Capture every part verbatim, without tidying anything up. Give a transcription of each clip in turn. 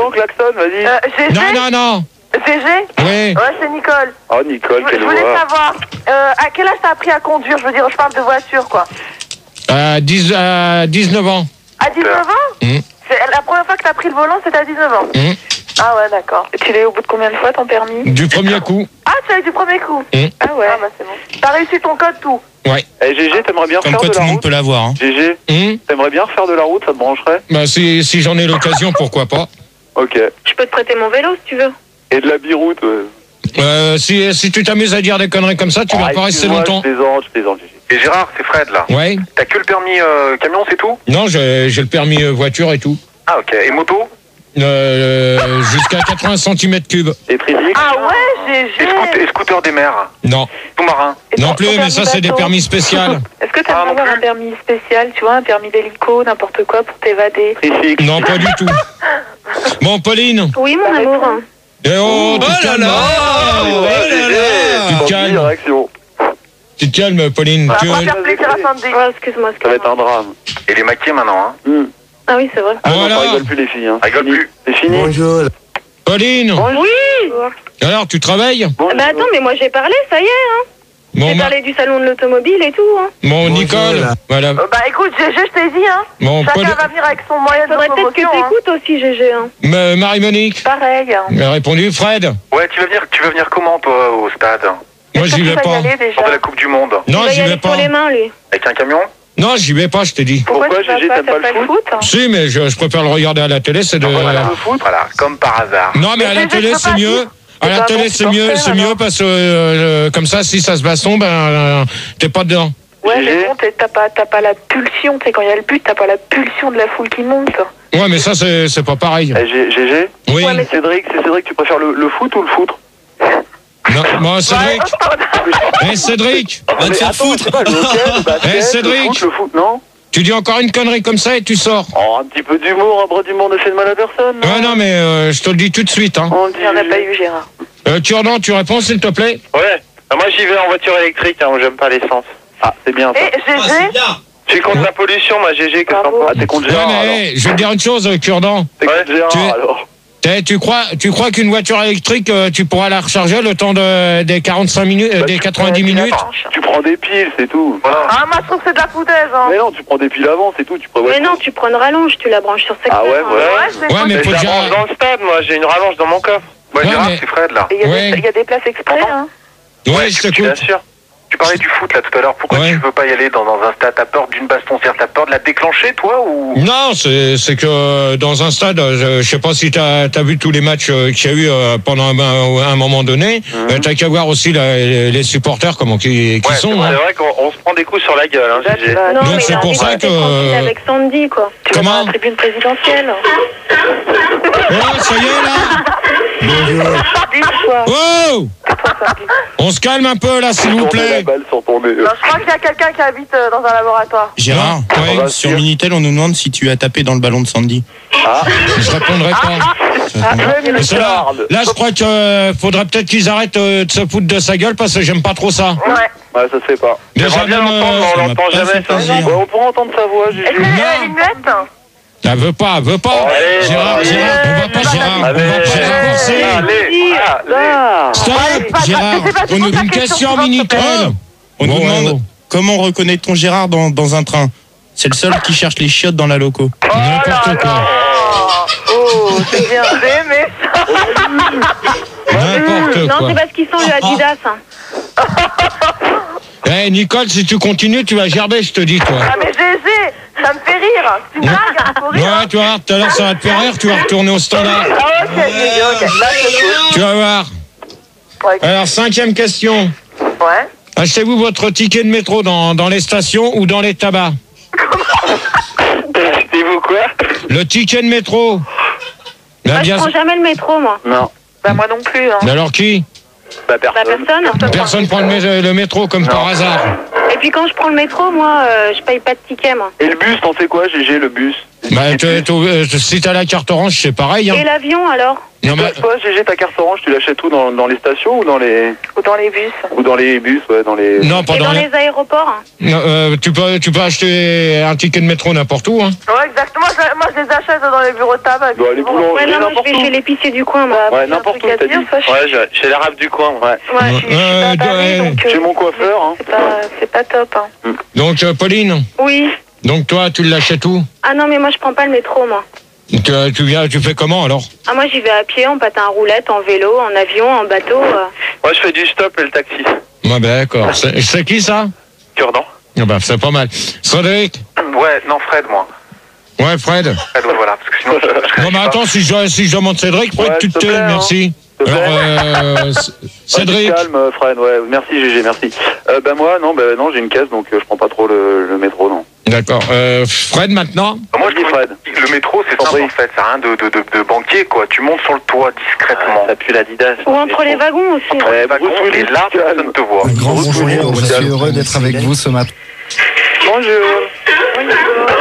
Bon, klaxon, vas-y. Euh, G G. Non, non, non. G G. Oui. Ouais, c'est Nicole. Oh, Nicole, Je quelle je voulais voix. savoir, euh, à quel âge t'as appris à conduire? Je veux dire, je parle de voiture, quoi. Euh, dix, euh, dix-neuf ans. À dix-neuf ans? Mmh. C'est la première fois que t'as pris le volant, c'était à dix-neuf ans. Mmh. Ah ouais, d'accord. Et tu l'as eu au bout de combien de fois, ton permis? Du premier coup. Ah, tu l'as eu du premier coup. Mmh. Ah ouais. Ah bah c'est bon. T'as réussi ton code, tout. Ouais. Eh, G G, t'aimerais bien Comme refaire quoi de tout la le monde route? peut l'avoir. Hein. G G, Mmh. t'aimerais bien refaire de la route, ça te brancherait? Bah, si, si j'en ai l'occasion, pourquoi pas. Ok. Je peux te prêter mon vélo, si tu veux. Et de la biroute, ouais. Euh, si, si tu t'amuses à dire des conneries comme ça, tu vas Ah, pas rester excuse-moi, longtemps. Je plaisante, je plaisante, G G. Et Gérard, c'est Fred là. Ouais. T'as que le permis euh, camion, c'est tout? Non, j'ai j'ai le permis euh, voiture et tout. Ah ok. Et moto? Euh, jusqu'à quatre-vingts centimètres cubes. Et tricycle? Ah ouais, G G. Et, scoot- et scooter des mers? Non. Sous-marin? Et Non ton- plus, ton mais ça, permis c'est des bateau? permis spéciaux. Est-ce que Ah, t'aimerais non avoir plus. un permis spécial, tu vois, un permis d'hélico, n'importe quoi pour t'évader? Tricycle. Non, pas du tout. Bon, Pauline. Oui, mon amour. Eh oh, tu te calmes. Oh là là. Tu te calmes. Réaction. Tu te calmes, Pauline. Ça Tu- va pas faire plaisir à Sandy. Ouais, excuse-moi, Ça va être excuse-moi. un drame. Et les maquillés maintenant, hein? Hmm. Ah oui, c'est vrai. Ah non, Voilà. ça rigole plus les filles. Hein. Rigole Fini. plus. C'est fini. Bonjour. Pauline. Oui. Alors, tu travailles? Bonjour. Bah attends, mais moi j'ai parlé, ça y est, hein. Bon, J'ai ma- parlé du salon de l'automobile et tout, hein. bon Bonjour, Nicole. là. Voilà. Euh, bah écoute, G G, je t'ai dit, hein. Bon, Chacun Paul- va venir avec son moyen de Faudrait peut-être que locomotion, hein. t'écoutes aussi, G G. Hein. Ma- Marie-Monique. Pareil. hein. Elle a répondu. Fred. Ouais, tu vas venir, tu vas venir comment toi au stade? Moi, Est-ce que j'y tu vais vas y pas. aller, déjà Pour de la Coupe du Monde. Non, Il va y j'y aller vais sur pas. les mains, lui. Avec un camion? Non, j'y vais pas, je t'ai dit. Pourquoi, Pourquoi, tu vas Gégé, pas, t'aimes t'as pas le foot hein Si, mais je, je préfère le regarder à la télé, c'est de. Voilà. Le foot? Voilà, comme par hasard. Non, mais à la Mais télé, je peux c'est pas mieux. dire. À la C'est pas télé, bon c'est mieux, supporter, c'est mieux alors. parce que euh, comme ça, si ça se baston, ben euh, t'es pas dedans. Ouais, Gégé mais bon, t'es- t'as pas, t'as pas la pulsion, tu sais, quand il y a le but, t'as pas la pulsion de la foule qui monte. Ouais, mais ça, c'est c'est pas pareil. Eh, G- Gégé? Oui. Ouais, mais- Cédric, c'est Cédric, tu préfères le, le foot ou le foot? Non, bon, Cédric. Eh, Cédric. Va te Mais faire attends, foutre. c'est pas le hockey, le basket, Eh, Cédric. le foot, le foot, non? Tu dis encore une connerie comme ça et tu sors. Oh, un petit peu d'humour, un bras d'humour ne fait de mal à personne, non? Ouais, non, mais euh, je te le dis tout de suite. Hein. On dit Il n'y en a pas Gégé. eu, Gérard. Euh, Turdan, tu réponds, s'il te plaît. Ouais. Ah, moi j'y vais en voiture électrique, hein, j'aime pas l'essence. Ah, c'est bien ça. Et Gégé, Je suis contre la pollution, moi G G, qu'est-ce que t'en Bravo. Ah, penses? t'es contre Ouais, Gérard, alors. mais hey, je vais te dire une chose, euh, Turdan. T'es Ouais. contre Gérard, Tu es- alors. T'es- Tu crois, tu crois qu'une voiture électrique, euh, tu pourras la recharger le temps de, des quarante-cinq minutes, euh, Bah, des tu- quatre-vingt-dix tu la minutes? branches. Tu prends des piles, c'est tout. Voilà. Ah, moi, je trouve que c'est de la foutaise, hein. Mais non, tu prends des piles avant, c'est tout. Tu prévois. Mais non, tu prends une rallonge, tu la branches sur secteur. Ah ouais, hein. voilà. Ouais, c'est Ouais, faux. mais Mais faut je la déjà. branche dans le stade, moi j'ai une rallonge dans mon coffre. Ouais, Ouais, Gérard, mais- c'est Fred là. Et il y, a Ouais. des- il y a des places exprès, hein. Ouais, je tu t'écoute. l'assures. Tu parlais du foot là tout à l'heure, pourquoi Ouais. tu veux pas y aller dans, dans un stade? T'as peur d'une baston, c'est-à-dire t'as peur de la déclencher toi ou? Non, c'est c'est que euh, dans un stade, euh, je sais pas si t'as as vu tous les matchs euh, qu'il y a eu euh, pendant un, un moment donné. Euh, t'as qu'à voir aussi la- les, les supporters comment qui, qui Ouais, sont. c'est hein. vrai qu'on on se prend des coups sur la gueule, hein, Là, G tu G. vas, Non, Donc, mais c'est il a pour envie ça de rester que- tranquille avec Sandy, quoi. tu vas Comment dans la tribune présidentielle. Oh, ça y est là. Dis quoi Oh, on se calme un peu là, s'il vous Tourner la plaît. balle sur ton nez. Non, je crois qu'il y a quelqu'un qui habite euh, dans un laboratoire. Gérard, Ouais. On va sur sûr. Minitel, on nous demande si tu as tapé dans le ballon de Sandy. Ah, Je répondrai pas. même Mais ça, là, Richard. là, je crois que euh, faudrait peut-être qu'ils arrêtent euh, de se foutre de sa gueule parce que j'aime pas trop ça. Ouais. Ouais, ça se fait pas. Déjà, J'aimerais bien même, l'entendre, euh, mais on ça m'a l'entend pas jamais fait ça. plaisir. Ouais, on pourra entendre sa voix, Est-ce Gégé. qu'elle a Non. une lunette? elle veut pas, elle veut pas. Allez, Gérard, allez, Gérard, on va pas, allez, Gérard, on va allez, pas allez, forcer. allez, allez. Ah, Stop, Ouais, c'est pas- Gérard. c'est pas- c'est On pas nous ta une question, question s'il te Minitel. plaît. On Bon, nous demande ouais, ouais. comment reconnaît-on Gérard dans, dans un train. C'est le seul qui cherche les chiottes dans la loco. N'importe quoi. Oh, c'est bien. J'ai aimé ça. N'importe Non, quoi. c'est parce qu'ils sont le Adidas. Hein. Eh, Nicole, si tu continues, tu vas gerber, je te dis, toi. Ah, mais Gégé, ça me fait rire. C'est une blague, hein, faut rire. Ouais, tu vas voir, tout à l'heure, ça va te faire rire, tu vas retourner au standard. Ah, ok, Gégé, ok. Là, c'est cool. Tu vas voir. Ouais. Alors, cinquième question. Ouais. Achetez-vous votre ticket de métro dans, dans les stations ou dans les tabacs? achetez-vous quoi? Le ticket de métro. Là, Moi, je bien... prends jamais le métro, moi. Non. Bah, moi non plus, hein. Mais alors qui? Bah, Bah, personne. personne. Personne prend le, mé- le métro comme par hasard. Et puis quand je prends le métro, moi, euh, je paye pas de ticket, moi. Et le bus, t'en fais quoi, Gégé, le bus? Bah, tu- tu- euh, si t'as la carte orange, c'est pareil. Hein. Et l'avion alors? Non, mais, Toi, G G, ta carte orange, tu l'achètes où dans, dans les stations ou dans les Ou dans les bus. ou dans les bus, ouais, dans les. non, Et pendant dans les- les aéroports? non, euh, tu peux, tu peux acheter un ticket de métro n'importe où. Hein. Ouais, exactement. Je- Moi, je les achète dans les bureaux de tabac. Dans les boulons, Ouais, non, moi n'importe je vais où. chez l'épicier du coin, moi. Ouais, n'importe où, t'as dit. Ouais, j'ai- chez l'arabe du coin. Ouais. Ouais, je suis- je suis Euh, pas à Paris, ouais. donc, euh, Chez mon coiffeur, hein. C'est pas, c'est pas top. Hein. Donc, euh, Pauline, Oui. donc toi, tu l'achètes où? Ah non, mais moi je prends pas le métro, moi. tu, tu viens, tu fais comment alors? Ah, moi j'y vais à pied, en patin à roulette, en vélo, en avion, en bateau. euh. Moi, je fais du stop et le taxi. Ouais, ben d'accord. C'est c'est qui ça? Cure-dent. Ah bah, c'est pas mal. Frédéric? Ouais, non, Fred, moi. Ouais, Fred. Fred, ouais, voilà. Parce que sinon, je, je Non, mais attends, si je, si je demande Cédric, Fred, Ouais, tu s'il te te tais, plaît, hein. merci. S'il te Alors, plaît. euh, C- Cédric. Ouais, calme, euh, Fred, ouais. Merci, G G, merci. Euh, bah, moi, non, bah, non, j'ai une caisse, donc euh, je prends pas trop le, le métro, non. D'accord. Euh, Fred, maintenant? Moi, je Dis, dis Fred. Le métro, c'est T'en simple prie. en fait. C'est rien de, de, de, de banquier, quoi. Tu montes sur le toit discrètement. Ça pue l'Adidas. Ou entre les wagons aussi. Entre les wagons, Bruce et Willis, là, calme. personne ne te voit. Un grand Bonjour, bonjour, je bonjour. suis heureux d'être avec vous ce matin. Bonjour.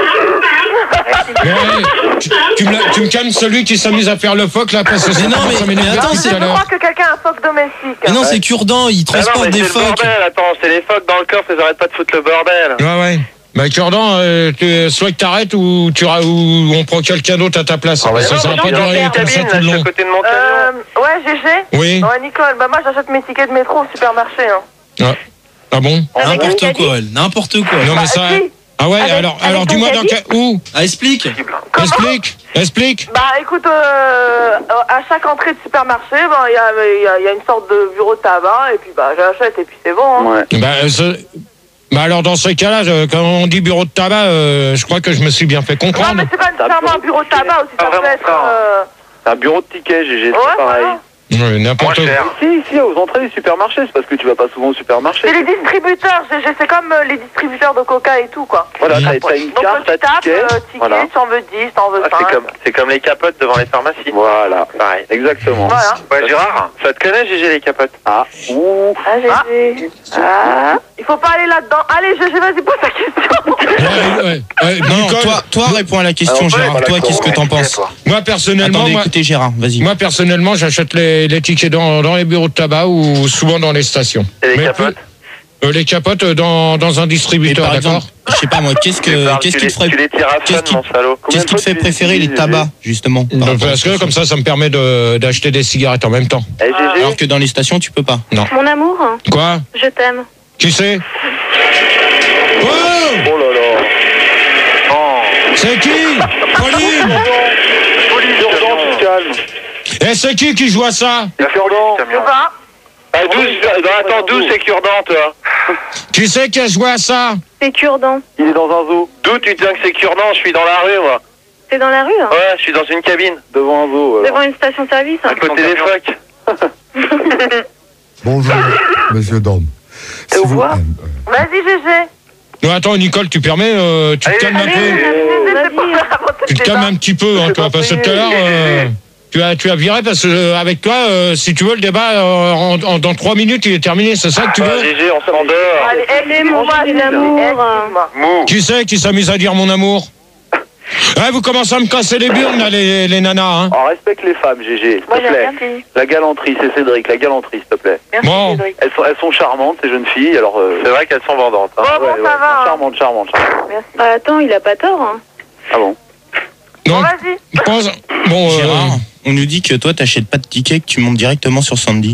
Ouais, tu, tu me, la- tu me calmes celui qui s'amuse à faire le phoque là parce que ça Mais non, commence mais- à m'énerver mais attends, depuis c'est- tout à Je l'heure. crois que quelqu'un a un phoque domestique. Mais non, c'est Cure-dent, il transporte des phoques. attends, c'est les phoques dans le coffre, ils arrêtent pas de foutre le bordel. Ouais, ouais. Bah, Cure-dent, euh, tu- soit que t'arrêtes ou, tu, ra- ou on prend quelqu'un d'autre à ta place. Ah ouais, ça non, sera mais pas dans durer la comme ça cabine, tout là, le je suis à long. côté de mon Euh, camion. ouais, G G. Oui. Ouais, Nicole, bah moi j'achète mes tickets de métro au supermarché. Hein. Ah, ah bon? Avec N'importe un quoi, elle, n'importe quoi. Non, mais ça. si. Ah ouais, Avec- alors, avec alors ton dis-moi dans caddie quel. Où? Ah, explique. Explique, explique. Bah écoute, euh, à chaque entrée de supermarché, bah, il y, a, il y a- il y a une sorte de bureau de tabac, et puis bah j'achète, et puis c'est bon. Hein. Ouais. Bah, euh, ce- bah alors dans ce cas-là, je- quand on dit bureau de tabac, euh, je crois que je me suis bien fait Non, comprendre. mais c'est pas nécessairement un bureau de tabac aussi, Pas ça peut vraiment être. ça. Euh... C'est un bureau de tickets, G G, Ouais, c'est pareil. voilà. Ouais, Moins n'importe quoi. cher. Si, si, aux entrées des supermarchés, c'est parce que tu vas pas souvent au supermarché. C'est les distributeurs, G G, c'est comme euh, les distributeurs de coca et tout, quoi. Voilà, Mmh. t'as t'as une Donc carte, tu t'as tapes, ticket. euh, ticket, Voilà. tu en veux dix, t'en veux Ah, c'est cinq. comme, c'est comme les capotes devant les pharmacies. Voilà, Pareil. exactement. Voilà. Ouais, Gérard, ça te connaît, G G, les capotes? Ah, ouh. Ah, G G. Ah. Il faut pas aller là-dedans. Allez, G G, vas-y, pose ta question. Ouais, ouais, ouais. Non, Nicole, toi, toi réponds à la question, Alors, Gérard. ouais, Toi, voilà, qu'est-ce que t'en penses? moi personnellement, Attendez, moi, écoutez Gérard, vas-y. moi personnellement, j'achète les, les tickets dans, dans les bureaux de tabac ou souvent dans les stations. Et les Mais capotes? plus- euh, les capotes euh, dans, dans un Et distributeur, par d'accord. exemple, je sais pas moi, qu'est-ce Tu que parles, qu'est-ce tu qui les- te ferait Tu les tires à qu'est-ce fun, qui- mon salaud. qu'est-ce qui te fait préférer les tabacs justement par Donc, rapport parce aux que comme stations ça, ça me permet de- d'acheter des cigarettes en même temps. Eh, G G, Alors que dans les stations, tu peux pas. Mon amour, hein, Quoi? je t'aime. Qui c'est? Oh! oh là là. Non. C'est qui? Pauline! Cure-dent, tu te calmes. Et c'est qui qui joue à ça? Cure-dent. Tu vas. Ah, douze, attends, douze, c'est cure-dent, toi. Qui c'est qui a joué à ça? C'est Cure-dent. Il est dans un zoo, D'où tu te dis que c'est cure-dent? Je suis dans la rue, moi. C'est dans la rue, hein, Ouais, je suis dans une cabine. devant un zoo. alors. devant une station-service. Hein. À côté des phoques. Bonjour, monsieur Dom. Au revoir. Vas-y, G G. Non, attends, Nicole, tu permets, euh, tu te Allez, calmes un Allez, peu. vas-y. Tu te calmes un petit peu, hein, toi, parce que tout à l'heure, euh, tu as, tu as viré parce que euh, avec toi, euh, si tu veux, le débat, euh, en, en- dans trois minutes, il est terminé, c'est ça que tu Ah, veux? G G, on s'en dehors. Allez, excuse-moi, mon G G. amour. Excuse-moi. Mou. Qui c'est qui s'amuse à dire mon amour? Ouais, vous commencez à me casser les burnes, là, les, les nanas, hein. On respecte les femmes, G G, s'il Moi, te j'ai plaît. rien dit. La galanterie, c'est Cédric, la galanterie, s'il te plaît. Merci, Bon. Cédric. Elles sont, elles sont charmantes, ces jeunes filles, alors... Euh, C'est vrai qu'elles sont vendantes. Hein. Bon, bon, ouais, ça ouais, va. hein. charmantes, charmantes, charmantes. Bah, attends, il a pas tort. Hein. Ah bon? Bon, Donc, vas-y. je pense- bon, euh, Gérard, on nous dit que toi, t'achètes pas de tickets, que tu montes directement sur Sandy.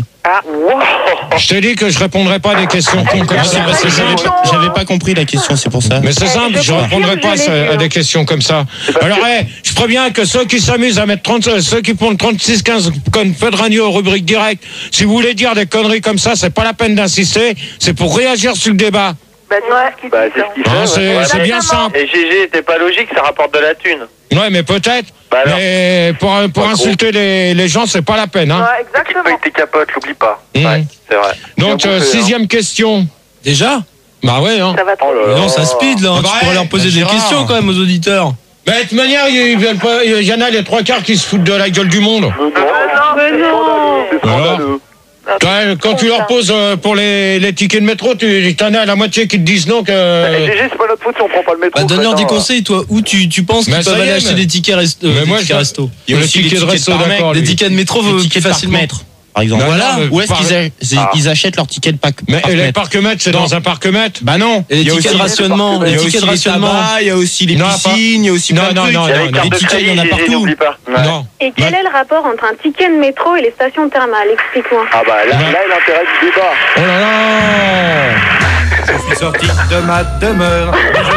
je t'ai dit que je répondrai pas à des questions cons comme Non, ça. c'est parce que j'avais pas, j'avais pas compris la question, c'est pour ça. Mais c'est simple, je je confirme, répondrai pas à, je l'ai ce- vu, à hein. des questions comme ça. Alors, hey, je préviens que ceux qui s'amusent à mettre trente, euh, ceux qui font le trente-six quinze comme Feu de Radio aux rubriques directes, si vous voulez dire des conneries comme ça, c'est pas la peine d'insister, c'est pour réagir sur le débat. Bah, ouais. Bah, c'est ce qu'il fait. Hein, ouais. c'est ouais. c'est bien simple. Et G G, t'es pas logique, ça rapporte de la thune. Ouais, mais peut-être. Bah alors. Mais pour, pour Pas insulter les, les gens, c'est pas la peine. Hein. Ouais, Tu payes exactement. tes capotes, l'oublie pas. Mmh. Ouais, c'est vrai. Donc, Bien euh, bouffé, hein. sixième question. Déjà? Bah ouais, hein. Ça va trop Oh là vite. là. Non, ça speed là, Ah tu bah pourrais ouais, leur poser bah des Gérard. questions quand même aux auditeurs. Bah, de toute manière, il veulent pas- il y en a les trois quarts qui se foutent de la gueule du monde. Mais non, non, Mais non. c'est scandaleux. Alors C'est Ouais, quand tu leur poses euh, pour les, les tickets de métro, tu t'en as à la moitié qui te disent non que. Eh, G G, c'est pas notre faute si on prend pas le métro. Bah, donne-leur frère, des hein. conseils, toi. Où tu, tu penses qu'ils Mais ça peuvent y aller est, acheter mais- des tickets resto, euh, Mais des moi, tickets je- resto. Il y a Le aussi ticket les de tickets resto, par mec, d'accord, Les lui. tickets de métro les plus tickets par facilement. mètre, par exemple. Bah Voilà. non, mais Où est-ce par- qu'ils a- ils- Ah. ils achètent leurs tickets de pack Mais par et les mètre? parcs-mètres, c'est dans un parc-mètre? Bah non. Et les Il y a tickets aussi- de rationnement, il y les a tickets de aussi les rationnement. tabacs, il y a aussi les Non, pas- piscines, il y a aussi Non, plein de non, trucs. non, Il y a les non, cartes les de tickets, il y en a crédit, G G, partout. n'oublie pas. Ouais. Non. Et quel est le rapport entre un ticket de métro et les stations thermales? Explique-moi. Ah bah là, là est l'intérêt du débat. Oh là là. Je suis sorti de ma demeure.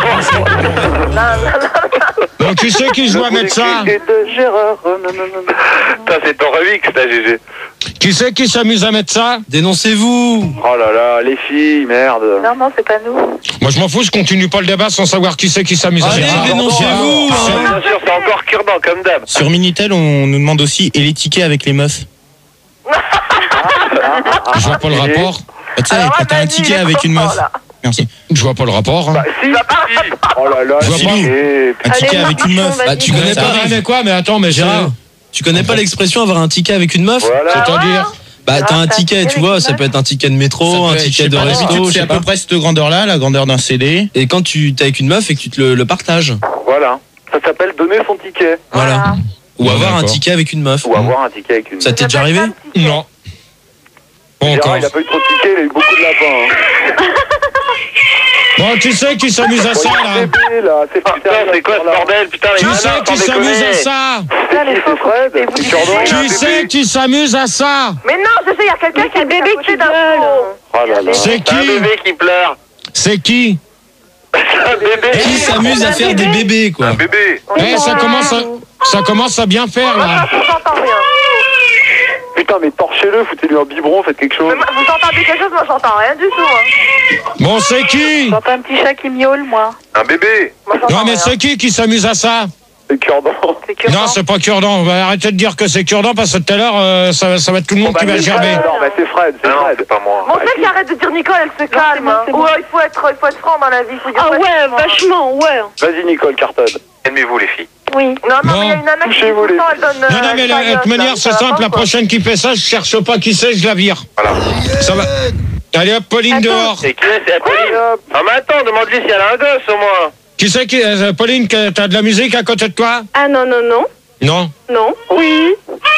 Donc tu sais qui je dois mettre ça? Et de Gérard, oh, non, non, non, non. Putain, c'est ton remix, ça, G G. Qui c'est qui s'amuse à mettre ça? Dénoncez-vous. Oh là là, les filles, merde. Non, non, c'est pas nous. Moi je m'en fous, je continue pas le débat sans savoir qui c'est qui s'amuse à Allez, mettre ça. dénoncez-vous. Ah, bien sûr, c'est encore cure-dent, comme d'hab. Sur Minitel, on nous demande aussi et les tickets avec les meufs. Je vois pas le rapport. Bah, tu sais, Alors, quand t'as un Manu, ticket il est avec trop une fort, meuf. là. Merci. Je vois pas le rapport. hein. Bah, si, si. Oh là là, Je vois si. pas. Et- Un ticket Allez, avec une marchons, meuf. vas-y. Bah, tu connais Ça pas, arrive. mais quoi? Mais attends, mais Gérard, Gérard. tu connais pas l'expression avoir un ticket avec une meuf? Voilà. C'est-à-dire. Bah, t'as un t'as un ticket, ticket tu avec vois, une ça meuf peut être un ticket de métro, un Ça peut être, je ticket sais de pas, resto, d'habitude, je c'est sais à peu pas. près cette grandeur-là, la grandeur d'un C D. Et quand tu t'es avec une meuf et que tu te le, le partages. Voilà. Ça s'appelle donner son ticket. Voilà. Ou Ouais, avoir un d'accord. ticket avec une meuf. Ou avoir un ticket avec une. Ça t'est déjà arrivé? Non. Pas Gérard, encore. il a pas eu trop de tickets, il a eu beaucoup de lapins. Hein. Bon, tu sais qui s'amuse à ça Oh, il y a là? un bébé, là. C'est Putain, c'est quoi ce bordel? Putain, les Qui nanas, c'est sans qui s'amuse déconner. à ça? Putain, les faux, C'est Fred, et vous c'est dites- cure-dent, il a un Qui bébé. c'est qui s'amuse à ça? Mais non, je sais, il y a quelqu'un qui a le bébé qui gueule. Oh là là. C'est C'est un qui? bébé qui pleure. C'est qui? C'est un bébé. Qui s'amuse à faire des bébés, quoi. Un bébé. Eh, ça commence à, ça commence à bien faire là. Vous entendez rien. Putain, mais torchez-le, foutez-lui un biberon, faites quelque chose. Mais moi, vous entendez quelque chose? Moi, j'entends rien du tout. Hein. Bon, c'est qui? J'entends un petit chat qui miaule, moi. Un bébé. Moi, j'entends Non, mais rien. c'est qui qui s'amuse à ça? C'est cure-dent. C'est cure-dent. Non, c'est pas cure-dent. Bah, arrêtez de dire que c'est cure-dent parce que tout à l'heure, euh, ça, ça va être tout le monde qui va c'est gerber. Fred, alors, bah, c'est Fred, c'est Non, Fred. c'est pas moi. Bon, c'est qui arrête de dire Nicole, elle se calme. bon, c'est bon. Ouais, il faut être, il faut être franc dans la vie. il Faut dire Ah ouais, franchement. vachement, ouais. Vas-y, Nicole, cartonne. Calmez-vous, les filles. Oui. Non, non, Bon. mais il y a une nana qui dit Touchez-vous, tout le les temps, elle donne. Non, non, euh, mais elle la- de taille, toute euh, manière, ça c'est va simple. pas, La quoi. prochaine qui fait ça, je cherche pas qui c'est, je la vire. Voilà. Ça va. Allez hop, Pauline Attends. dehors. Et qui est, c'est Pauline? Ah, mais attends, demande-lui si elle a un gosse, au moins. Qui c'est qui, euh, Pauline, que t'as de la musique à côté de toi? Ah non, non, non. Non. Non. Oui.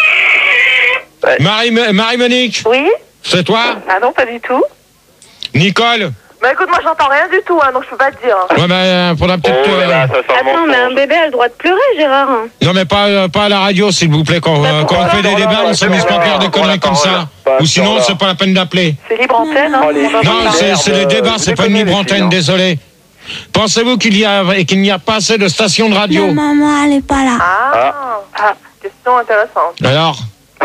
Marie, Marie-Monique, Oui. c'est toi? Ah non, pas du tout. Nicole? Mais écoute, moi, j'entends rien du tout, hein, donc je peux pas te dire. Ouais, bah, euh, pour la petite. Oh euh, là, ça sent le Attends, mais un mensonge. bébé a le droit de pleurer, Gérard. Non, mais pas, euh, pas à la radio, s'il vous plaît. Quand, euh, quand on fait des débats, on s'amuse pas à faire des conneries comme ça. Ou sinon, c'est pas la peine d'appeler. C'est libre antenne, hein. Oh, les on va Non, voir. c'est c'est les débats, Vous c'est pas une déconnez, libre les filles, antenne, hein. désolé. Pensez-vous qu'il y a qu'il n'y a pas assez de stations de radio? maman, elle est pas là. Ah. Ah, question intéressante. Alors?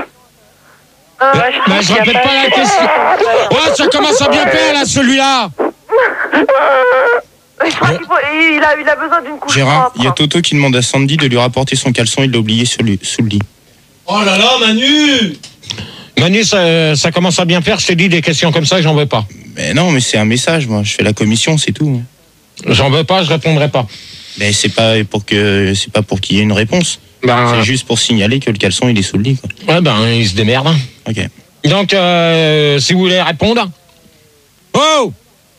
Euh, Bah, je répète pas la question. Oh, ça commence à bien faire là, celui-là. Je crois qu'il faut, il a, il a besoin d'une couche Gérard, propre. il y a Toto qui demande à Sandy de lui rapporter son caleçon, il l'a oublié sous le, sous le lit. Oh là là, Manu! Manu, ça, ça commence à bien faire. Je t'ai dit des questions comme ça, j'en veux pas. Mais non, mais c'est un message, moi. Je fais la commission, c'est tout. J'en veux pas, je répondrai pas. Mais c'est pas pour que c'est pas pour qu'il y ait une réponse. Ben, C'est juste pour signaler que le caleçon il est sous le lit, quoi. ouais, ben, il se démerde. Ok. Donc, euh, si vous voulez répondre. Oh!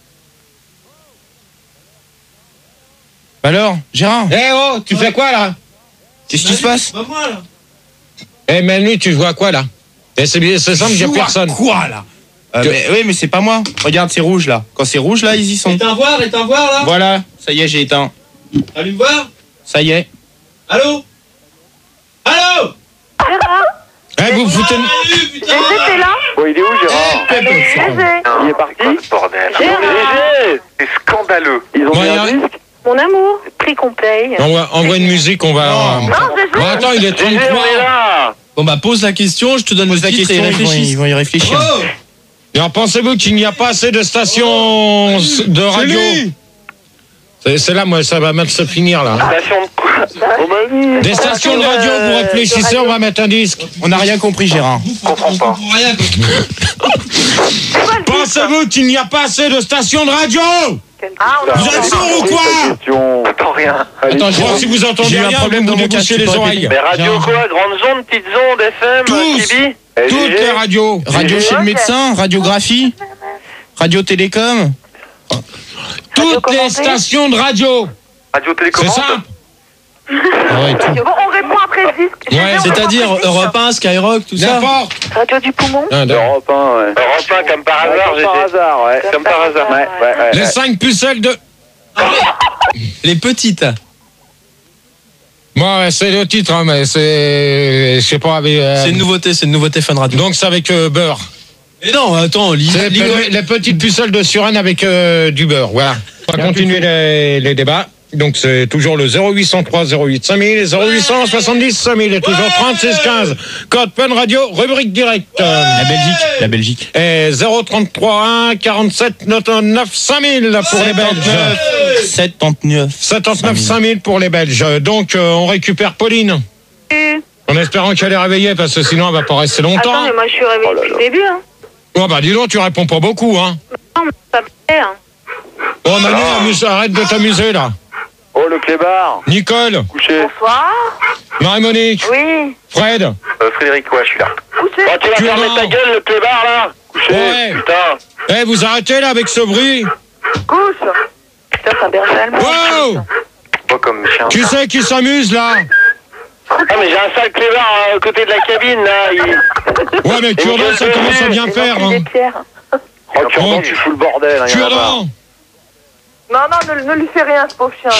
Alors, Gérard, Eh oh, tu fais quoi là? qu'est-ce qui se passe? Pas moi, là. Eh Manu, tu joues à quoi là? Eh, c'est bien- c'est simple, il y a personne. Quoi là euh, Que- mais, Oui, mais c'est pas moi. Regarde, c'est rouge là. Quand c'est rouge là, ils y sont. Éteins voir, éteins voir, là. Voilà, ça y est, j'ai éteint. Allume voir. Ça y est. Allô? Allô? Eh, vous foutez. Ah, Manu, putain! Gégé, t'es là? Bon, il est où, Gérard? Gégé. Il est parti? C'est quoi ce bordel? Gérard. Gégé, c'est scandaleux. Ils ont Ouais, mis un hein. disque? Mon amour. Prix qu'on paye. Envoie, envoie une musique, on va. Non, Gégé. Bon, attends, il est Gégé, on est trente-trois. là. Bon, bah, pose la question, je te donne Pose le la titre question, et ils vont, réfléchis. ils vont y réfléchir. Oh! Alors, pensez-vous qu'il n'y a pas assez de stations de radio? C'est c'est là, moi, ça va mal se finir là. Station de quoi? Des stations de radio, vous réfléchissez, on va mettre un disque. On n'a rien compris, Gérard. Je comprends pas. Je comprends rien, quoi. Pensez-vous qu'il n'y a pas assez de stations de radio? Ah, on a Vous êtes sourds ou quoi? Question. J'entends rien. Allez, Attends, Bon, si vous entendez J'ai eu un rien, problème vous dans mon débouchez casque, les tu peux oreilles. répéter. Mais radio Gérard. quoi? Grande zone, petite zone, F M, Tous. Kibi? Toutes les radios. Radio chez le médecin, radiographie, radio télécom. Toutes les stations de radio. Radio C'est télécommande. simple. Ah ouais, tout. Bon, on répond après le disque. Ouais, G G, on C'est-à-dire répond après le Europe un, Skyrock, tout ça. N'importe. disque. Radio du poumon. Ah, d'accord. Europe un, ouais. Europe un, comme par hasard, Comme par G G. hasard, ouais. Comme par hasard. Ouais, ouais, ouais. Les cinq pucelles de... Les petites. Moi, ouais, c'est le titre, hein, mais c'est... Je sais pas, mais... euh, C'est une nouveauté, c'est une nouveauté Fun Radio. Donc c'est avec euh, beurre. Mais non, attends, lis. C'est lis- les, les petites pucelles de Suresnes avec euh, du beurre, voilà. On va continuer les, les débats. Donc c'est toujours le zéro huit cent trois zéro huit cinq mille et zéro huit cent soixante-dix cinq mille et toujours trente-six quinze. Code Fun Radio, rubrique directe. La Belgique, la Belgique. Et zéro trente-trois un quarante-sept quatre-vingt-neuf cinq mille pour les Belges. soixante-neuf. soixante-neuf cinq mille pour les Belges. Donc euh, on récupère Pauline. En espérant qu'elle est réveillée parce que sinon elle va pas rester longtemps. Attends, mais moi je suis réveillée depuis le début. Hein. Oh bah dis donc, tu réponds pas beaucoup, hein. Non, mais ça plaît. Hein. Oh Manu, amuse- arrête de t'amuser là. Oh, le clébard. Nicole, Couché. Bonsoir. Marie-Monique, Oui. Fred. Euh, Frédéric, ouais, je suis là. Couché. Oh, tu vas Tu fermer non. ta gueule, le clébard, là. Couché. Ouais. Putain. Eh, vous arrêtez là avec ce bruit. Couche. Putain, c'est un berger allemand. Wow. Pas comme chien. Qui c'est qui s'amuse là? Ah, mais j'ai un sale clébard à côté de la cabine, là. Il... Ouais, mais Cure-dent, ça commence à bien Ils ont faire. pris Hein. des pierres. Oh, tu Bon. tu fous le bordel. Hein, y en a marre. Cure-dent. Non, non, ne, ne lui fais rien, ce pauvre chien.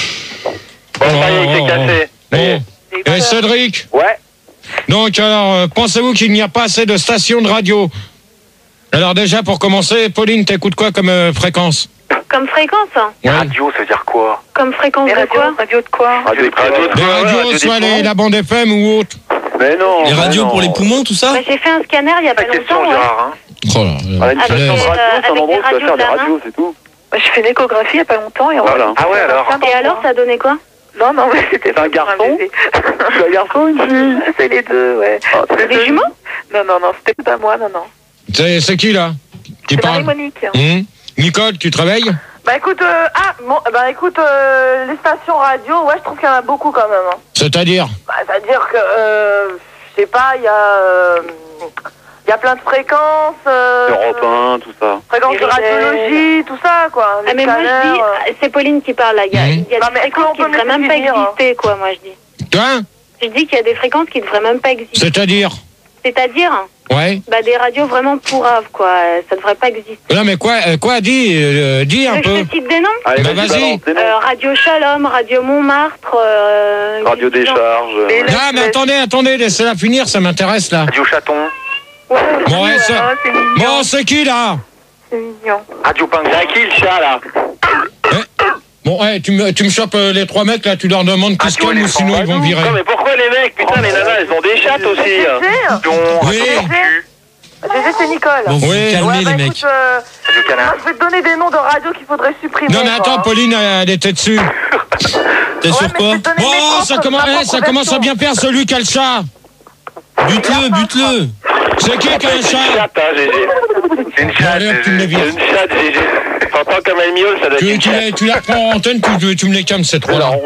Bon, ça y est, il s'est cassé. Ça y est. Bon. Et Cédric. Ouais. Donc, alors, euh, pensez-vous qu'il n'y a pas assez de stations de radio? Alors déjà, pour commencer, Pauline, t'écoutes quoi comme euh, fréquence? Comme fréquence. Hein. Ouais. Radio, ça veut dire quoi? Comme fréquence Et de radio, quoi? radio de quoi? Radio de Radio de Les quoi? radios, Radio des soit les, poumons. la bande F M ou autre. Mais non. Les mais radios non. pour les poumons, tout ça. Bah, j'ai fait un scanner il y a pas La question, longtemps. Ouais. Gérard, hein. Oh là, Voilà, une Avec, station de euh, radio, c'est un avec endroit où des tu vas faire des radios de la radios, c'est tout. Bah, j'ai fait une échographie il y a pas longtemps. Et on Voilà. Ah ouais, alors. Et alors, ça donnait quoi? Non, non, mais c'était C'est un pas pour garçon bébé. Tu es un garçon ou une fille? C'est les deux, ouais. Ah, C'est Des deux. jumeaux? Non, non, non, c'était pas moi, non, non. C'est c'est qui là qui C'est parle? Marie-Monique. Hum Nicole, tu te réveilles? Bah écoute, euh, ah, bon, bah écoute, euh, les stations radio, ouais, je trouve qu'il y en a beaucoup quand même. Hein. C'est-à-dire? Bah, c'est-à-dire que, euh, je sais pas, il y a, euh, il y a plein de fréquences. Euh, Europe un, tout ça. Fréquences de radiologie, tout ça, quoi. Les Ah, mais moi je scanners, dis, euh. c'est Pauline qui parle là. Il y a, Mhm. il y a Non, des mais est-ce qu'on fréquences qui peut devraient me même pas laisser dire, exister, quoi, moi je dis. Toi? Je dis qu'il y a des fréquences qui devraient même pas exister. C'est-à-dire? C'est-à-dire, Ouais. bah, des radios vraiment pourraves, quoi. Ça devrait pas exister. Non mais quoi, euh, quoi, dis, euh, dis Tu un veux que peu. je te cite des noms? Allez, Bah, vas-y, vas-y. balance les noms. Euh, Radio Shalom, Radio Montmartre. Euh, Radio des gens- décharge. Mais ouais. les- Non mais attendez, attendez, laissez-la finir, ça m'intéresse là. Radio Chaton. Ouais, Bon, ouais, ça- Ah, c'est mignon, Bon, c'est qui là? c'est mignon. Radio Pingouin. C'est à qui le chat, là? Bon, ouais, tu me, tu me chopes euh, les trois mecs là, tu leur demandes qu'ils se Radio calment ou éléphant. sinon ils vont virer. Non, mais pourquoi les mecs? Putain, les nanas, elles ont des chattes aussi. hein. G G, Donc, Oui. G G, c'est Nicole. Bon, vous Oui. vous calmez, Ouais, bah, les mecs. écoute, euh, Radio moi, Canard. je vais te donner des noms de radios qu'il faudrait supprimer. Non mais attends, quoi, hein. Pauline, elle, elle était dessus. T'es Ouais, sur mais quoi? je vais te donner mes Bon, propres- ça commence, ma eh, propre ça commence à version. bien faire celui qui a le chat. Bute-le, bute-le. C'est qui qui a un C'est une chat? chatte, hein, G G. C'est une Bon, chatte, allez, hop, tu me les G G. vires. C'est une chatte, G G. T'entends comme elle miaule, ça doit être Tu, une tu, chatte. la, tu la prends en antenne, tu, tu, tu me les calmes ces trois là.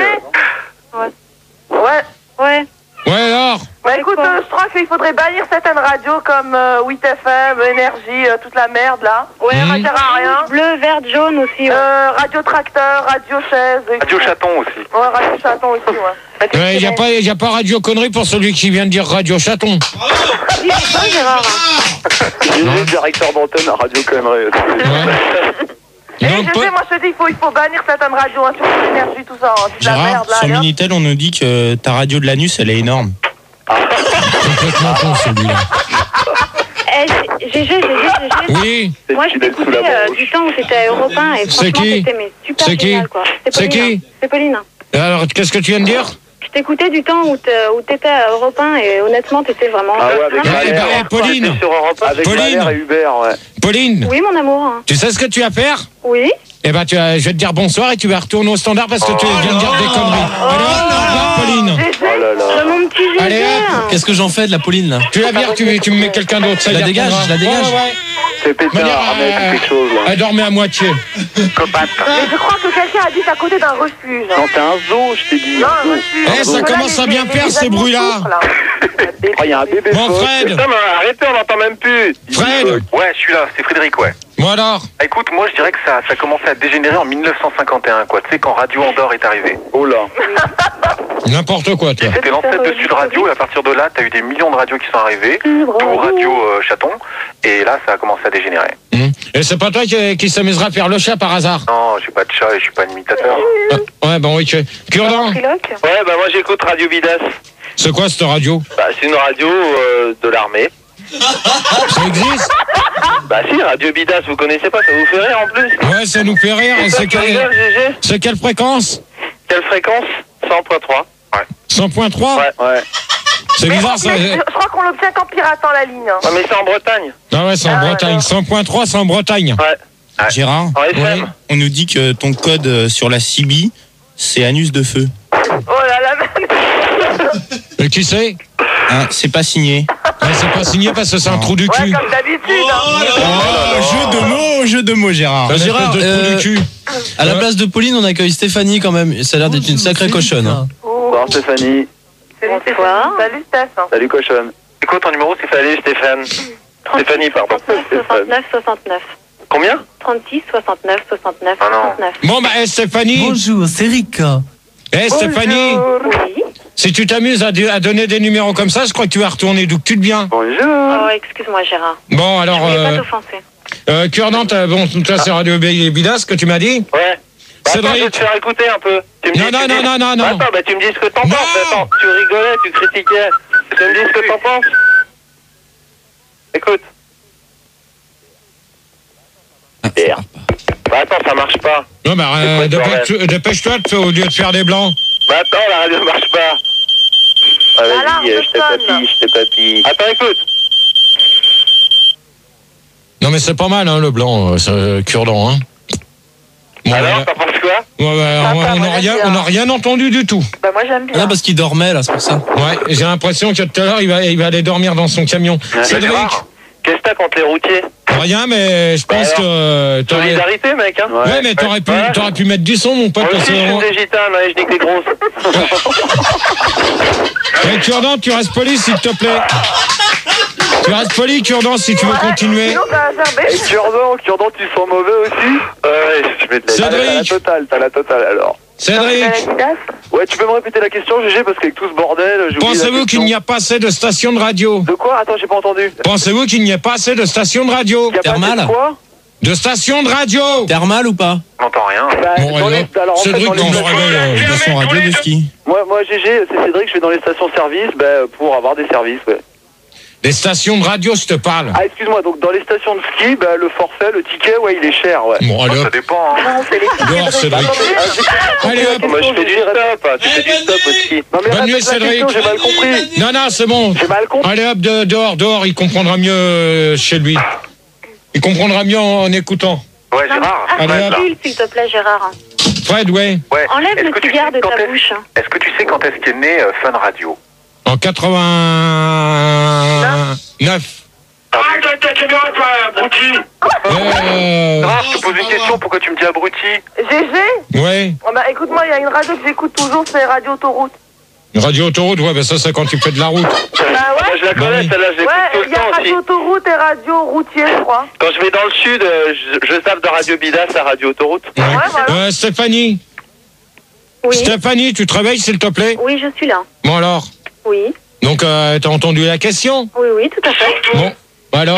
Ouais. ouais. Ouais alors? Bah écoute, euh, je crois qu'il faudrait bannir certaines radios comme euh, huit F M, Énergie, euh, toute la merde là. Ouais, Mhm. radio Ça sert à rien. bleu, vert, jaune aussi. Ouais. Euh, radio Tracteur, Radio Chaise. et- Radio Chaton aussi. Ouais, Radio Chaton aussi, ouais. Radio Il n'y a, Sirène. pas- y a pas radio connerie pour celui qui vient de dire radio chaton. Dis, c'est pas Gérard. Hein. J'ai le directeur d'antenne à Radio Connerie. Et Donc, je pas- sais, moi je te dis, il faut, il faut bannir certaines radios, hein, sur l'énergie, tout ça. Hein, toute la Gérard, merde là. sur allez, hop. Minitel, on nous dit que ta radio de l'anus, elle est énorme. complètement con celui-là. Eh, G G, G G, G G. Oui, Moi, je t'écoutais euh, du temps où t'étais à Europe un et C'est franchement, qui c'était mais super C'est qui génial, quoi. C'est Pauline, qui hein. C'est Pauline. alors qu'est-ce que tu viens de dire? Je t'écoutais du temps où t'es- où t'étais à Europe un et honnêtement, t'étais vraiment... Ah ouais, avec vraiment Eh ben, Valère. eh, Pauline, Sur Europe un. Avec Pauline. Valère et Hubert, ouais. Pauline, Oui, mon amour. hein. tu sais ce que tu vas faire? Oui. Eh ben, tu vas, je vais te dire bonsoir et tu vas retourner au standard parce que tu viens de dire des conneries. Allez, hop, au revoir, Pauline. G G, Oh là là. Euh, mon petit G G. Allez, hop. Qu'est-ce que j'en fais de la Pauline, là? Tu la vires, tu, tu me mets quelqu'un d'autre. ça Je la y est, dégage, reprendra. je la dégage. Ouais, ouais, ouais. C'est pétard, Manière, Ahmed, euh, quelque chose là. Elle dormait à moitié. Copate. Mais je crois que quelqu'un habite à côté d'un refuge. Non, c'est un zoo, je t'ai dit. Non, un un zoo. refuge. Eh, ça Parce que là, commence à les- bien les- perdre, les ces animaux bruits-là. souffrent, là. Ah, il y a un bébé Bon, phoque. Fred. Putain, mais arrêtez, on n'entend même plus. Fred. Ouais, je suis là, c'est Frédéric, ouais. Bon alors. Écoute, moi je dirais que ça, ça a commencé à dégénérer en mille neuf cent cinquante et un, quoi. Tu sais, quand Radio Andorre est arrivé. Oh là. N'importe quoi, toi. C'était l'ancêtre de Sud Radio, et à partir de là, t'as eu des millions de radios qui sont arrivées, tout Radio euh, Chaton, et là, ça a commencé à dégénérer. Hum. Et c'est pas toi qui, qui s'amusera à faire le chat par hasard? Non, j'ai pas de chat et je suis pas un imitateur. Ah, ouais, bon, ok. Cure-dent, Ouais, bah moi j'écoute Radio Bidas. c'est quoi cette radio? Bah c'est une radio euh, de l'armée. Ça existe? Bah si, Radio Bidas, vous connaissez pas, ça vous fait rire en plus. Ouais, ça nous fait rire. Et Ça, c'est tu quelle, rigoles, G G? c'est quelle fréquence? Quelle fréquence? cent point trois. cent point trois? Ouais. Ouais. C'est Mais bizarre, on- ça. mais je, je crois qu'on l'obtient qu'en piratant la ligne. hein. Ouais, mais c'est en Bretagne. Ah ouais, c'est en Ah, Bretagne. d'accord. cent point trois, c'est en Bretagne. Ouais. Gérard, En F M. Oui. on nous dit que ton code euh, sur la C B, c'est anus de feu. Oh là là, merde. Et qui c'est? Hein, c'est pas signé. Ouais, c'est pas signé parce que c'est un Non. trou du Ouais, cul. comme d'habitude. hein. Oh, jeu de mots, jeu de mots, Gérard. Un Gérard, espèce de trou euh, du cul. À la Ouais. place de Pauline, on accueille Stéphanie quand même. Ça a l'air d'être une sacrée cochonne. hein. Bonsoir Stéphanie. Salut Bonsoir. Stéphane. Salut Steph. Salut cochonne. C'est quoi ton numéro, c'est Salut Stéphane. Stéphanie, pardon. soixante-neuf soixante-neuf. Combien? trente-six soixante-neuf soixante-neuf Ah non. soixante-neuf. Bon, bah, eh, Stéphanie. Bonjour, c'est Rika. Eh, Stéphanie. Oui. Si tu t'amuses à, di- à donner des numéros comme ça, je crois que tu vas retourner d'où que tu te viens. Bonjour. Oh, excuse-moi, Gérard. Bon, Je alors, voulais pas euh, t'offenser. euh, Cure-dent, t'as- bon, toi, c'est Radio B- Bidas que tu m'as dit? Ouais. Bah, attends, Cédric. je vais te faire écouter un peu. Tu me Non, dis- non, tu me non, dis- non, non, Bah, non. attends, bah tu me dis ce que t'en Non. penses. Attends, tu rigolais, tu critiquais. Tu me dis ce que t'en penses. Écoute. Merde. Bah attends, ça marche pas. Non, bah, euh, C'est quoi ce dépêche- dépêche-toi de- au lieu de faire des blancs. Bah attends, la radio marche pas. Ah, L'alarme vas-y, euh, je te sonne. papille, je te papille. Attends, écoute. Non, mais c'est pas mal, hein, le blanc, euh, c'est, euh, Cure-dent, hein. Bon, Alors, voilà. t'en penses quoi? Ouais, ouais, Ah, on- ça, on moi, n'a j'aime rien, bien. on n'a rien entendu du tout. Bah moi j'aime Ah, bien. parce qu'il dormait là, c'est pour ça. Ouais, j'ai l'impression que tout à l'heure, il va, il va aller dormir dans son camion. Cédric, Gérard, qu'est-ce que t'as contre les routiers? rien, mais je pense Bah alors, que euh, t'aurais... Solidarité, mec, hein? Ouais, mais t'aurais pu, Ouais. t'aurais pu mettre du son, mon pote, Moi parce aussi, que... je suis une des gitanes, hein, et je nique des grosses. Eh, Cure-dent, tu restes poli, s'il te plaît. Tu restes poli, Cure-dent, si tu veux continuer. Sinon ça va faire Et bête. Cure-dent, Cure-dent, tu sens mauvais aussi? Ouais, je vais te la Cédric. T'as la totale, t'as la totale alors. Cédric, Ouais, tu peux me répéter la question, G G, parce qu'avec tout ce bordel, j'ai oublié la pensez-vous question. qu'il n'y a pas assez de stations de radio? De quoi? Attends, j'ai pas entendu. Pensez-vous qu'il n'y a pas assez de stations de radio? Il y a pas Thermal. assez de quoi? De stations de radio? Thermal ou pas? J'entends rien. Bah, Bon, dans alors, les, alors, en fait, Cédric, dans les dans le stations- réveil, euh, Station radio de ski. Moi, moi, G G, c'est Cédric, je vais dans les stations-service bah, pour avoir des services, ouais. Des stations de radio, je te parle. Ah, excuse-moi, donc dans les stations de ski, bah, le forfait, le ticket, ouais, il est cher, ouais. Bon, allez, Ça hop, dépend. Hein. dehors, Cédric. Allez, hop. Moi, je fais du stop, tu fais du stop aussi. Non, mais Bonne répète nuit, la Cédric. question, j'ai mal compris. Non, non, c'est bon. J'ai mal compris. Allez hop, de- dehors, dehors, il comprendra mieux euh, chez lui. Il comprendra mieux en, en écoutant. Ouais, Gérard. Allez, Fred, hop. là. Recule, s'il te plaît, Gérard. Fred, ouais. Ouais. Enlève Est-ce le que tu cigare sais de quand ta est-ce- bouche. Est-ce que tu sais quand est-ce qu'est né euh, Fun Radio? En quatre-vingt-neuf. Euh, Gérard, je te pose une question, pourquoi tu me dis abruti? G G. ouais. Oh, bah écoute-moi, il y a une radio que j'écoute toujours, c'est Radio Autoroute. Radio autoroute, ouais, ben ça, c'est quand tu fais de la route. Bah ouais. Je la connais, oui. celle-là, je l'écoute tout Ouais, le il y a temps aussi. Radio Autoroute et Radio Routier, je crois. Quand je vais dans le sud, euh, je, je tape de Radio Bidas à Radio Autoroute. Ouais. voilà. Euh, Stéphanie. Oui. Stéphanie, tu te réveilles, s'il te plaît? Oui, je suis là. Bon, alors. Oui. Donc, euh, t'as entendu la question? Oui, oui, tout à fait. Bon, alors.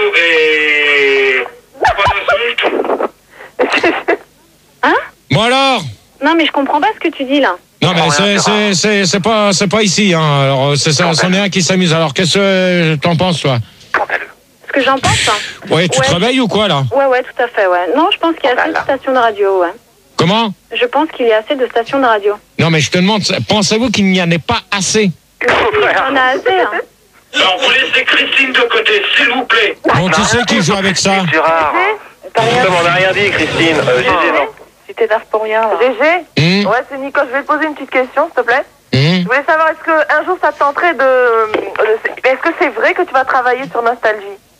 Hein? Bon, alors. Non, mais je comprends pas ce que tu dis là. Non, mais c'est, c'est, c'est, c'est pas, c'est pas ici, hein. Alors, c'est ça, c'en est un qui s'amuse. Alors, qu'est-ce que t'en penses, toi? Ce que j'en pense, hein. Ouais, tu te Ouais. réveilles ou quoi, là? Ouais, ouais, tout à fait, ouais. Non, je pense qu'il y a assez de stations de radio, ouais. Comment? Je pense qu'il y a assez de stations de radio. Non, mais je te demande, pensez-vous qu'il n'y en ait pas assez? On a assez, hein. Alors, vous laissez Christine de côté, s'il vous plaît. Bon, qui c'est qui joue avec ça? Gérard. Putain, on n'a rien dit, Christine. Euh, G G, non. Si t'énerves pour rien, là. G G. Hum, Ouais, c'est Nico, je vais te poser une petite question, s'il te plaît. hum. Je voulais savoir, est-ce qu'un jour ça te tenterait de... de- Est-ce que c'est vrai que tu vas travailler sur Nostalgie?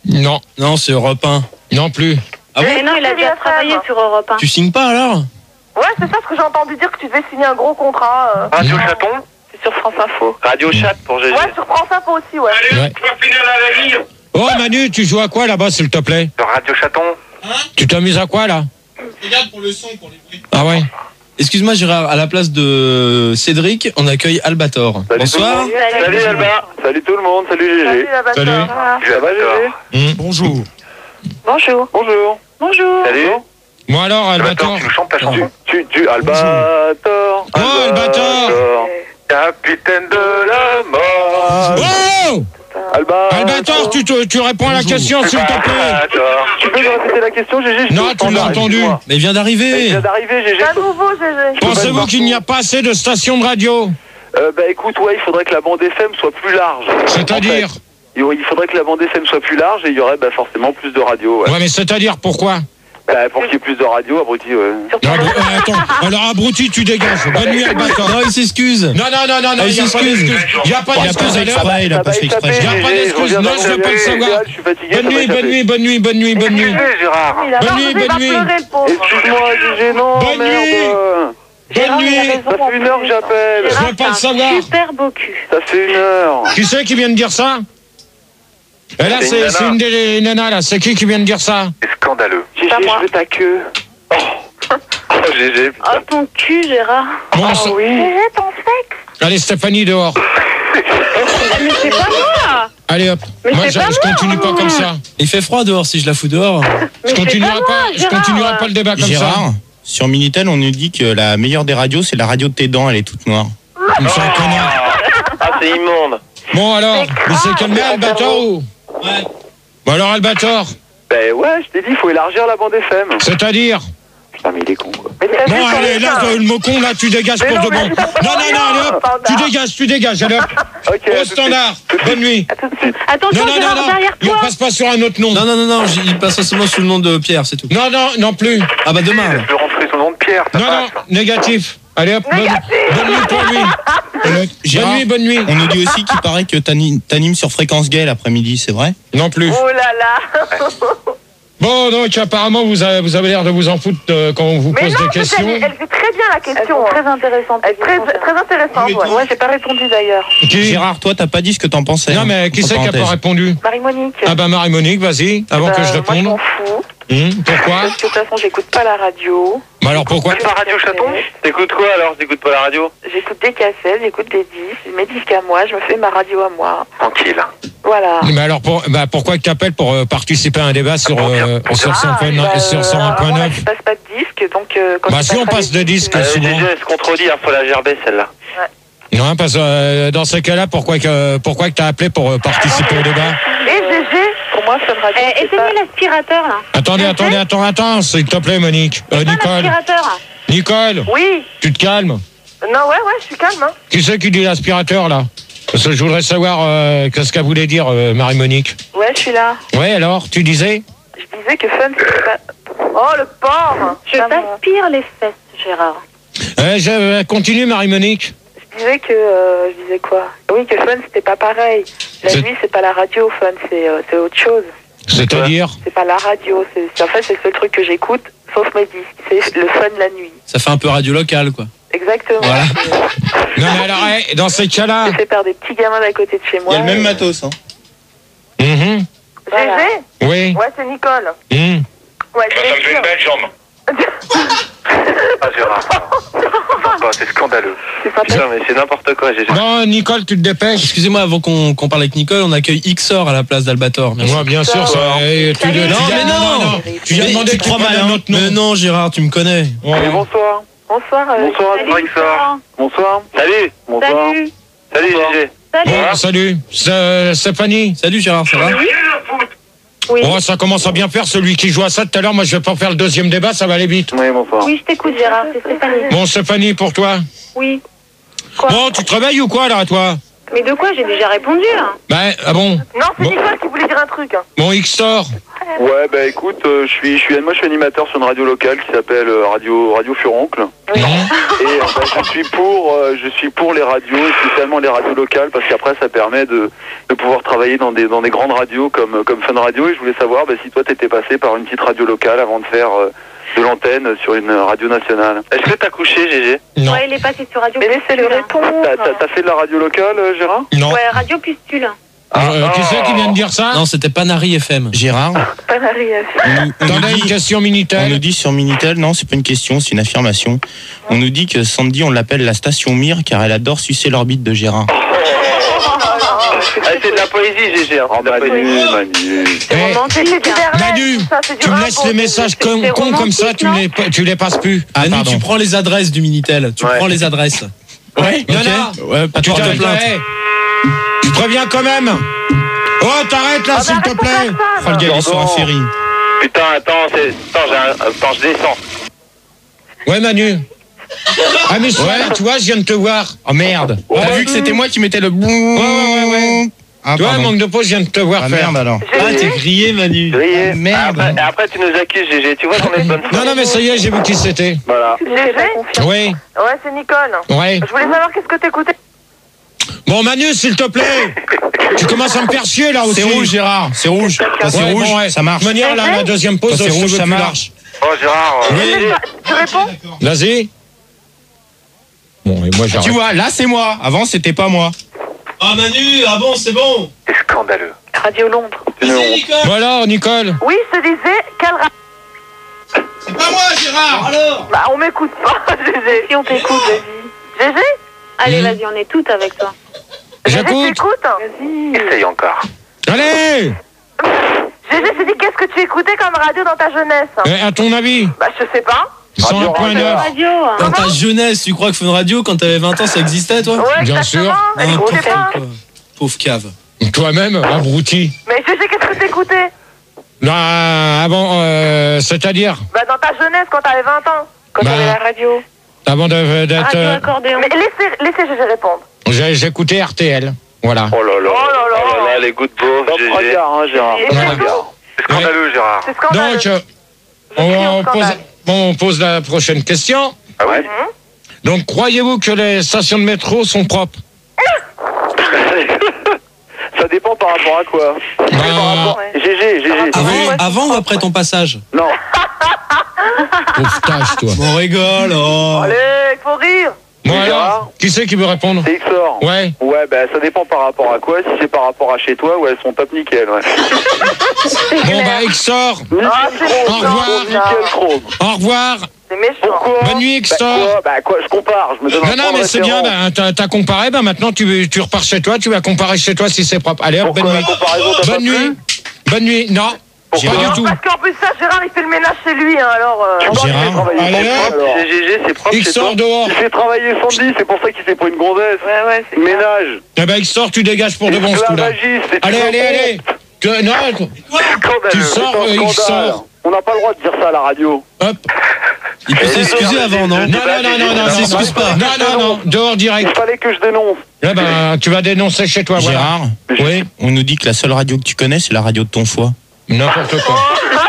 Non. Non, c'est Europe un. Non plus. Ah bon? Mais non, il a déjà travaillé sur Europe un. Tu signes pas alors? Ouais, c'est ça, parce que j'ai entendu dire que tu devais signer un gros contrat. Euh... Radio Chaton? C'est sur France Info. Radio Chat pour G G. Ouais, sur France Info aussi, ouais. Allez, Ouais. tu vas finir à la ligne. Oh Manu, tu joues à quoi là-bas s'il te plaît? Sur Radio Chaton? Tu t'amuses à quoi là? Regarde pour le son, pour les bruits. Ah ouais. Excuse-moi Gérard, à la place de Cédric, on accueille Albator. Salut Bonsoir. tout le monde. Salut Alba. Salut tout le monde. Salut G G. Salut, la Salut. bâtard. Ça va G G? Mmh. Bonjour. Bonjour. Bonjour. Bonjour. Salut. Bon alors Albator, Albator. tu nous chantes ta Tu, chanson? tu, tu, Albator. Oh, Albator. Capitaine de la mort. Oh Alba. Albator, tu, te- tu réponds à la question s'il te plaît. Albator. Tu peux me répéter la question, G G? Je Non, suis au tu l'as standard, entendu. excuse-moi. Mais il vient Il d'arriver. vient d'arriver, G G. C'est à nouveau, G G. Pensez-vous qu'il n'y a pas assez de stations de radio? Euh, bah écoute, ouais, il faudrait que la bande F M soit plus large. C'est-à-dire? En fait, il il faudrait que la bande F M soit plus large et il y aurait bah, forcément plus de radio. Ouais. Ouais mais c'est-à-dire pourquoi? Bah, pour qu'il y ait plus de radio, abruti, ouais. Non, abru- euh, attends, alors abruti tu dégages. Bonne nuit Albator. Non, il s'excuse. Non, non, non, non, non, Ah, il n'y a il pas s'excuse. d'excuse. Il n'y a pas Il a d'excuse, pas fait allez, hop. exprès, il a pas fait exprès. Il n'y a pas d'excuse, non, je ne veux pas le savoir. Je suis fatigué, Bonne ça nuit, va bonne échapper. nuit, bonne nuit, bonne nuit, bonne nuit. Excusez, Gérard. Il a Bonne pas nuit, osé, bonne il va nuit. pleurer, le pauvre. Excuse-moi, G G, non, Bonne merde. nuit. Bonne nuit. Ça fait une heure que j'appelle. Je veux pas le savoir. Super beau cul. Ça fait une heure. Qui c'est qui vient de dire ça? Et là, C'est une c'est nana. c'est une des nanas, là. C'est qui qui vient de dire ça? C'est scandaleux. G G, Pas moi. je veux ta queue. Oh, oh G G, Oh, putain. ton cul, Gérard. Bon, ça- oui. G G, ton sexe. Allez, Stéphanie, dehors. Mais c'est pas moi. Allez, hop. Mais Moi, c'est je, pas je moi. continue pas comme ça. Il fait froid dehors, si je la fous dehors. Je Mais c'est continuerai pas pas, moi, je Gérard. continuerai pas le débat comme ça. Gérard, sur Minitel, on nous dit que la meilleure des radios, c'est la radio de tes dents, elle est toute noire. Il me fait un connard. Ah, c'est immonde. Bon, alors, il s'est calmé, Albator ou? Ouais. Bon, alors, Albator, Ben ouais, je t'ai dit, il faut élargir la bande F M. c'est-à-dire? Putain, mais il est con, quoi. Mais t'as Bon, vu quand allez, même là, ça. le mot con, là, tu dégages Mais pour non, de mais bon. c'est pas Non, non, non, allez, hop, standard. tu dégages, tu dégages, allez, hop. Ok, à Au tout de standard, bonne nuit. À tout de suite. Attention, Non, non, non, Gérard, non, derrière il toi. passe pas sur un autre nom. Non, non, non, non, j- il passe seulement sous le nom de Pierre, c'est tout. Non, non, non plus. Ah bah demain. alors. Je peux rentrer son nom de Pierre, ça Non, non, passe. négatif. Allez, hop, bonne, bonne nuit pour lui. Bonne Gérard, nuit, bonne nuit. on nous dit aussi qu'il paraît que t'ani- t'animes sur Fréquence Gay l'après-midi, c'est vrai? Non plus. Oh là là. Bon, donc, apparemment, vous avez, vous avez l'air de vous en foutre euh, quand on vous Mais pose non, des en fait, questions. elle, elle fait très bien la question. Elles sont hein. très intéressantes. Elle est très, très intéressante, ouais. Moi, j'ai pas répondu d'ailleurs. Qui Gérard, toi, t'as pas dit ce que t'en pensais. Non, hein, mais qui entre c'est qui a pas parenthèses. répondu? Marie-Monique. Ah bah, Marie-Monique, vas-y, avant Bah, que je Moi, je réponde. m'en fous. Hum, pourquoi? Parce que de toute façon, j'écoute pas la radio. Bah alors, pourquoi? Pas Radio Chaton? T'écoutes quoi alors? T'écoutes pas la radio? J'écoute des cassettes, j'écoute des disques, mes disques à moi, je me fais ma radio à moi. Tranquille. Voilà. Mais alors, pour, bah, pourquoi tu appelles pour euh, participer à un débat sur, euh, sur cent un point Ah, bah, sur cent un point alors, moi, neuf? je passe pas de disques, donc... Euh, quand Bah, je si on passerai passe de disques, Euh, souvent. G G, elle se contredit, il faut la gerber celle-là. Non, parce que euh, dans ces cas-là, pourquoi que pourquoi que t'as appelé pour euh, participer au débat? Et G G, pour moi, Fun Radio, Eh, c'est éteignez pas... l'aspirateur, là. Attendez, attendez, attends, attends, s'il te plaît, Monique. Euh, Pas Nicole. l'aspirateur. Nicole, Oui. tu te calmes. Non, ouais, ouais, je suis calme, hein. Qui c'est qui dit l'aspirateur, là? Parce que je voudrais savoir euh, qu'est-ce qu'elle voulait dire, euh, Marie-Monique. Ouais, je suis là. Ouais, alors, tu disais? Je disais que Fun, c'était pas... Oh, le porc. Je t'aspire les fesses, Gérard. Euh, je, euh, continue, Marie-Monique. Je disais que... euh, je disais quoi? Oui, que Fun, c'était pas pareil. La C'est- nuit, c'est pas la radio, Fun, c'est euh, c'est autre chose. C'est-à-dire? C'est pas la radio, c'est c'est- en fait, c'est le seul truc que j'écoute, sauf mes disques. C'est le Fun la nuit. Ça fait un peu radio locale, quoi. Exactement. Voilà. Non, mais alors, eh, dans ces cas-là. J'ai fait par des petits gamins d'à côté de chez Il moi. y a le même et- matos, hein. Mhm. Voilà. Oui. Ouais, c'est Nicole. Mhm. Ouais, Ça me fait une belle jambe. Ah, Gérard. Sympa, c'est scandaleux. C'est pas Putain, mais c'est n'importe quoi, G G. Bon, Nicole, tu te dépêches. Excusez-moi, avant qu'on qu'on parle avec Nicole, on accueille Xor à la place d'Albator. Merci. Moi, bien sûr, ça. eh, tu, Salut. tu- Non, tu- mais non. Tu viens Mais demander tu que te crois tu mal, prennes hein. notre nom. Mais non, Gérard, tu me connais. Ouais. Allez, bonsoir. Bonsoir. euh, Bonsoir, Salut, Franck Sor. Bonsoir. Salut. Bonsoir. Salut. Salut, G G. Salut. Bon, salut. C'est- Stéphanie. Salut Gérard, ça va? Oui. Oh, ça commence à bien faire, celui qui joue à ça tout à l'heure. Moi, je vais pas faire le deuxième débat, ça va aller vite. Oui, bonsoir. Oui, je t'écoute, Gérard. C'est Stéphanie. Bon, Stéphanie, pour toi. Oui. Quoi? Bon, tu te réveilles ou quoi, là, toi? Mais de quoi? J'ai déjà répondu, là. Ben, ah bon? Non, c'est Bon. Nicole qui voulait dire un truc. Hein. Bon, Xor. Ouais, bah écoute, euh, je suis, je suis, moi je suis animateur sur une radio locale qui s'appelle euh, Radio Radio Furoncle. Oui. Et euh, bah, je suis pour, euh, je suis pour les radios, et spécialement les radios locales, parce qu'après ça permet de, de pouvoir travailler dans des, dans des grandes radios comme, comme Fun Radio. Et je voulais savoir bah, si toi t'étais passé par une petite radio locale avant de faire euh, de l'antenne sur une radio nationale. Est-ce que t'as couché, Gégé? Non. Ouais, il est passé sur Radio Mais laissez-le répondre. T'as, t'as, t'as fait de la radio locale, euh, Gérard? Non. Ouais, Radio Pustule. Euh, Qui c'est qui vient de dire ça? Non, c'était Panari F M. Gérard, Pas la réaction. on nous, on T'en nous as une dit, question on nous Minitel? dit sur Minitel, non, c'est pas une question, c'est une affirmation. On nous dit que Sandy, on l'appelle la station Mir car elle adore sucer l'orbite de Gérard. Ah, c'est de la poésie, Gégé. Oh, Manu, Manu. Eh, C'est du Verlaine, Manu, ça, c'est du tu me Rimbaud, laisses les c'est- messages c'est- cons c'est cons comme ça, romantique, tu, non les, tu les passes plus. Ah, Manu, pardon. tu prends les adresses du Minitel. Tu Ouais. prends les adresses. Ouais, Il y en ok. a. Ouais, pas de Tu porte t'arrêtes, plainte. eh. Tu préviens quand même. Oh, t'arrêtes là, Ah, s'il mais te arrête plaît. ton personne. Oh, le gars, il est sur un ferry. Putain, attends, c'est... Attends, j'ai un... attends, je descends. Ouais, Manu. Ah, mais ouais, tu vois, je viens de te voir. Oh merde. T'as vu que c'était moi qui mettais le boum. Ouais, ouais, ouais, ouais. Ah, Tu vois, pardon. manque de pause, je viens de te voir Ah, faire. merde alors. Ah, t'es grillé, Manu. Grillé. Ah, merde. Après, après, tu nous accuses, Gégé. Tu vois qu'on est de bonne foi. Non, non, mais ça y est, j'ai vu qui c'était. Voilà. Gégé? Oui, Ouais, c'est Nicole. ouais. Je voulais savoir qu'est-ce que t'écoutais. Bon, Manu, s'il te plaît. Tu commences à me faire chier là aussi. C'est rouge, Gérard. C'est rouge. Quand c'est Ouais, rouge, bon, ouais. ça marche. De toute manière, là, la deuxième pause, Quand c'est je rouge, veux ça plus marche. large. Oh, Gérard. euh, Oui. Gégé. Tu réponds? Vas-y. Bon, et moi, Tu j'arrête. vois, là c'est moi. Avant c'était pas moi. Ah, Manu, ah bon, c'est bon. C'est scandaleux. Radio Londres. Une honte. Nicole. Voilà, Nicole. Oui, je te disais, quelle radio? C'est pas moi, Gérard. Alors. Bah, on m'écoute pas, Gégé. Si on t'écoute, vas-y. Gégé? Allez, Hmm. vas-y, on est toutes avec toi. Gégé, tu J'écoute. écoutes? Vas-y. Essaye encore. Allez. Gégé, je te dis, qu'est-ce que tu écoutais comme radio dans ta jeunesse? Eh, à ton avis, Bah, je sais pas. cent un point neuf. Radio. Dans ta jeunesse, tu crois que Fun Radio, quand t'avais vingt ans, ça existait, toi? Ouais, Bien exactement. sûr. Elle N'importe écoutait pas. quoi. Pauvre cave. Toi-même, abruti. Mais Gégé, qu'est-ce que t'écoutais? Là, avant, euh, c'est-à-dire, Bah, dans ta jeunesse, quand t'avais vingt ans. Quand Bah, t'avais la radio. avant de- d'être, Radio euh, accordéon. Mais laissez, laissez Gégé répondre. j'ai- j'écoutais R T L. Voilà. Oh là là. Oh là là. Oh là là, les gouttes beaufs, Top Gégé. regard, hein, Gérard. Et Top c'est regard. tout. C'est scandaleux, Gérard. C'est scandaleux. Donc, euh, Je on, crie au on pose, scandale. bon, on pose la prochaine question. Ah ouais? Donc, croyez-vous que les stations de métro sont propres? Ça dépend par rapport à quoi? Bah, Par rapport... Gégé, Gégé. Avant, ouais, avant ou après ton passage? Non. pauvre tâche, toi. On rigole, oh. Allez, il faut rire. Bon, Oui, alors, Gérard. qui c'est qui veut répondre? C'est X O R. Ouais. Ouais, bah ça dépend par rapport à quoi. Si c'est par rapport à chez toi, ouais, elles sont top nickel, ouais. Bon, bah, Xor, Ah, c'est Au méchant, revoir. ça. Nickel chrome. au revoir. C'est méchant. Pourquoi? Bonne nuit, Bah Xor. quoi? Bah quoi? Je compare. Je me donne un Non, non, point de mais c'est bien, référence. bah, t'as, t'as comparé, bah, maintenant tu, tu repars chez toi, tu vas comparer chez toi si c'est propre. Allez, hop, Pourquoi bonne la nuit. comparaison t'a pas Bonne plu? nuit. Bonne nuit. Non, pas Pourquoi? du Non, tout. parce qu'en plus, ça, Gérard, il fait le ménage chez lui, hein, alors. euh, Tu parles, il fait Gérard. travailler Allez, Sandy, hop. alors. C'est Gégé, c'est propre chez toi. Xor dehors. Il fait travailler Sandy, c'est pour ça qu'il fait pour une gonzesse. Ouais, ouais, c'est clair. Ménage. Eh ben, Xor, tu dégages pour de bon ce coup-là. Esclavagiste, c'est Allez, tout allez, le allez. monde. Tu, non, Scandaleux. tu sors, C'est un euh, scandale. Xor. On n'a pas le droit de dire ça à la radio. Hop. Il peut s'excuser avant, non? Non, non, non, non, non, Il non, s'excuse non, pas. non, non, non, dehors Il direct. fallait que je dénonce. Eh ben, tu vas dénoncer chez toi, voilà. Gérard, Oui, on nous dit que la seule radio que tu connais, c'est la radio de ton foie. n'importe quoi.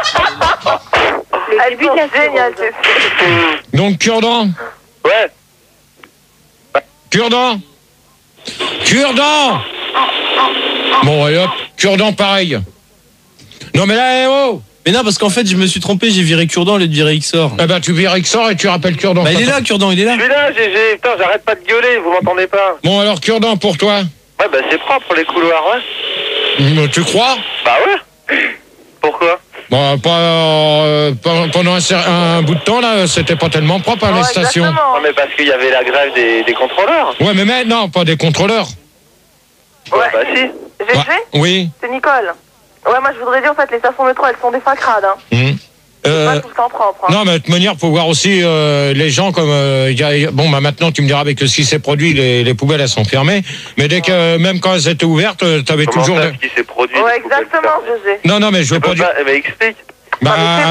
Elle est géniale, c'est Donc, Cure-dent. Ouais. Cure-dent. Cure-dent. Bon, allez hop, Cure-dent pareil. Non, mais là, eh oh. Mais non, parce qu'en fait, je me suis trompé, j'ai viré Cure-dent au lieu de virer Xor. Eh ben, tu vires Xor et tu rappelles Cure-dent. Bah, il est là, Cure-dent, il est là. Je suis là, Gégé. Putain, j'arrête pas de gueuler, vous m'entendez pas? Bon, alors, Cure-dent pour toi. Ouais, bah c'est propre, les couloirs, ouais. Hum, Tu crois? Bah ouais. Pourquoi? Bon, pas, euh, pas- pendant un, cer- un bout de temps, là, c'était pas tellement propre à Ouais, les stations. exactement. Non, mais parce qu'il y avait la grève des, des contrôleurs. Ouais, mais maintenant, pas des contrôleurs. Ouais. Bah si. Gégé, Ouais, oui. c'est Nicole. Ouais, moi, je voudrais dire, en fait, les stations métro, elles sont des fins crades, hein. Hum. Euh, Pas tout le temps propre, hein. non, mais de toute manière, faut voir aussi euh, les gens comme. euh, y a- y a- bon, bah maintenant, tu me diras avec ce qui s'est produit, les, les poubelles elles sont fermées. Mais dès que euh, même quand elles étaient ouvertes, euh, t'avais Comment toujours. ça, de- ce qui s'est produit? Ouais, des poubelles exactement, fermées? Gégé. Non, non, mais je veux Tu peux pas dire. pas- eh ben, explique. Bah, Non, mais c'est bon.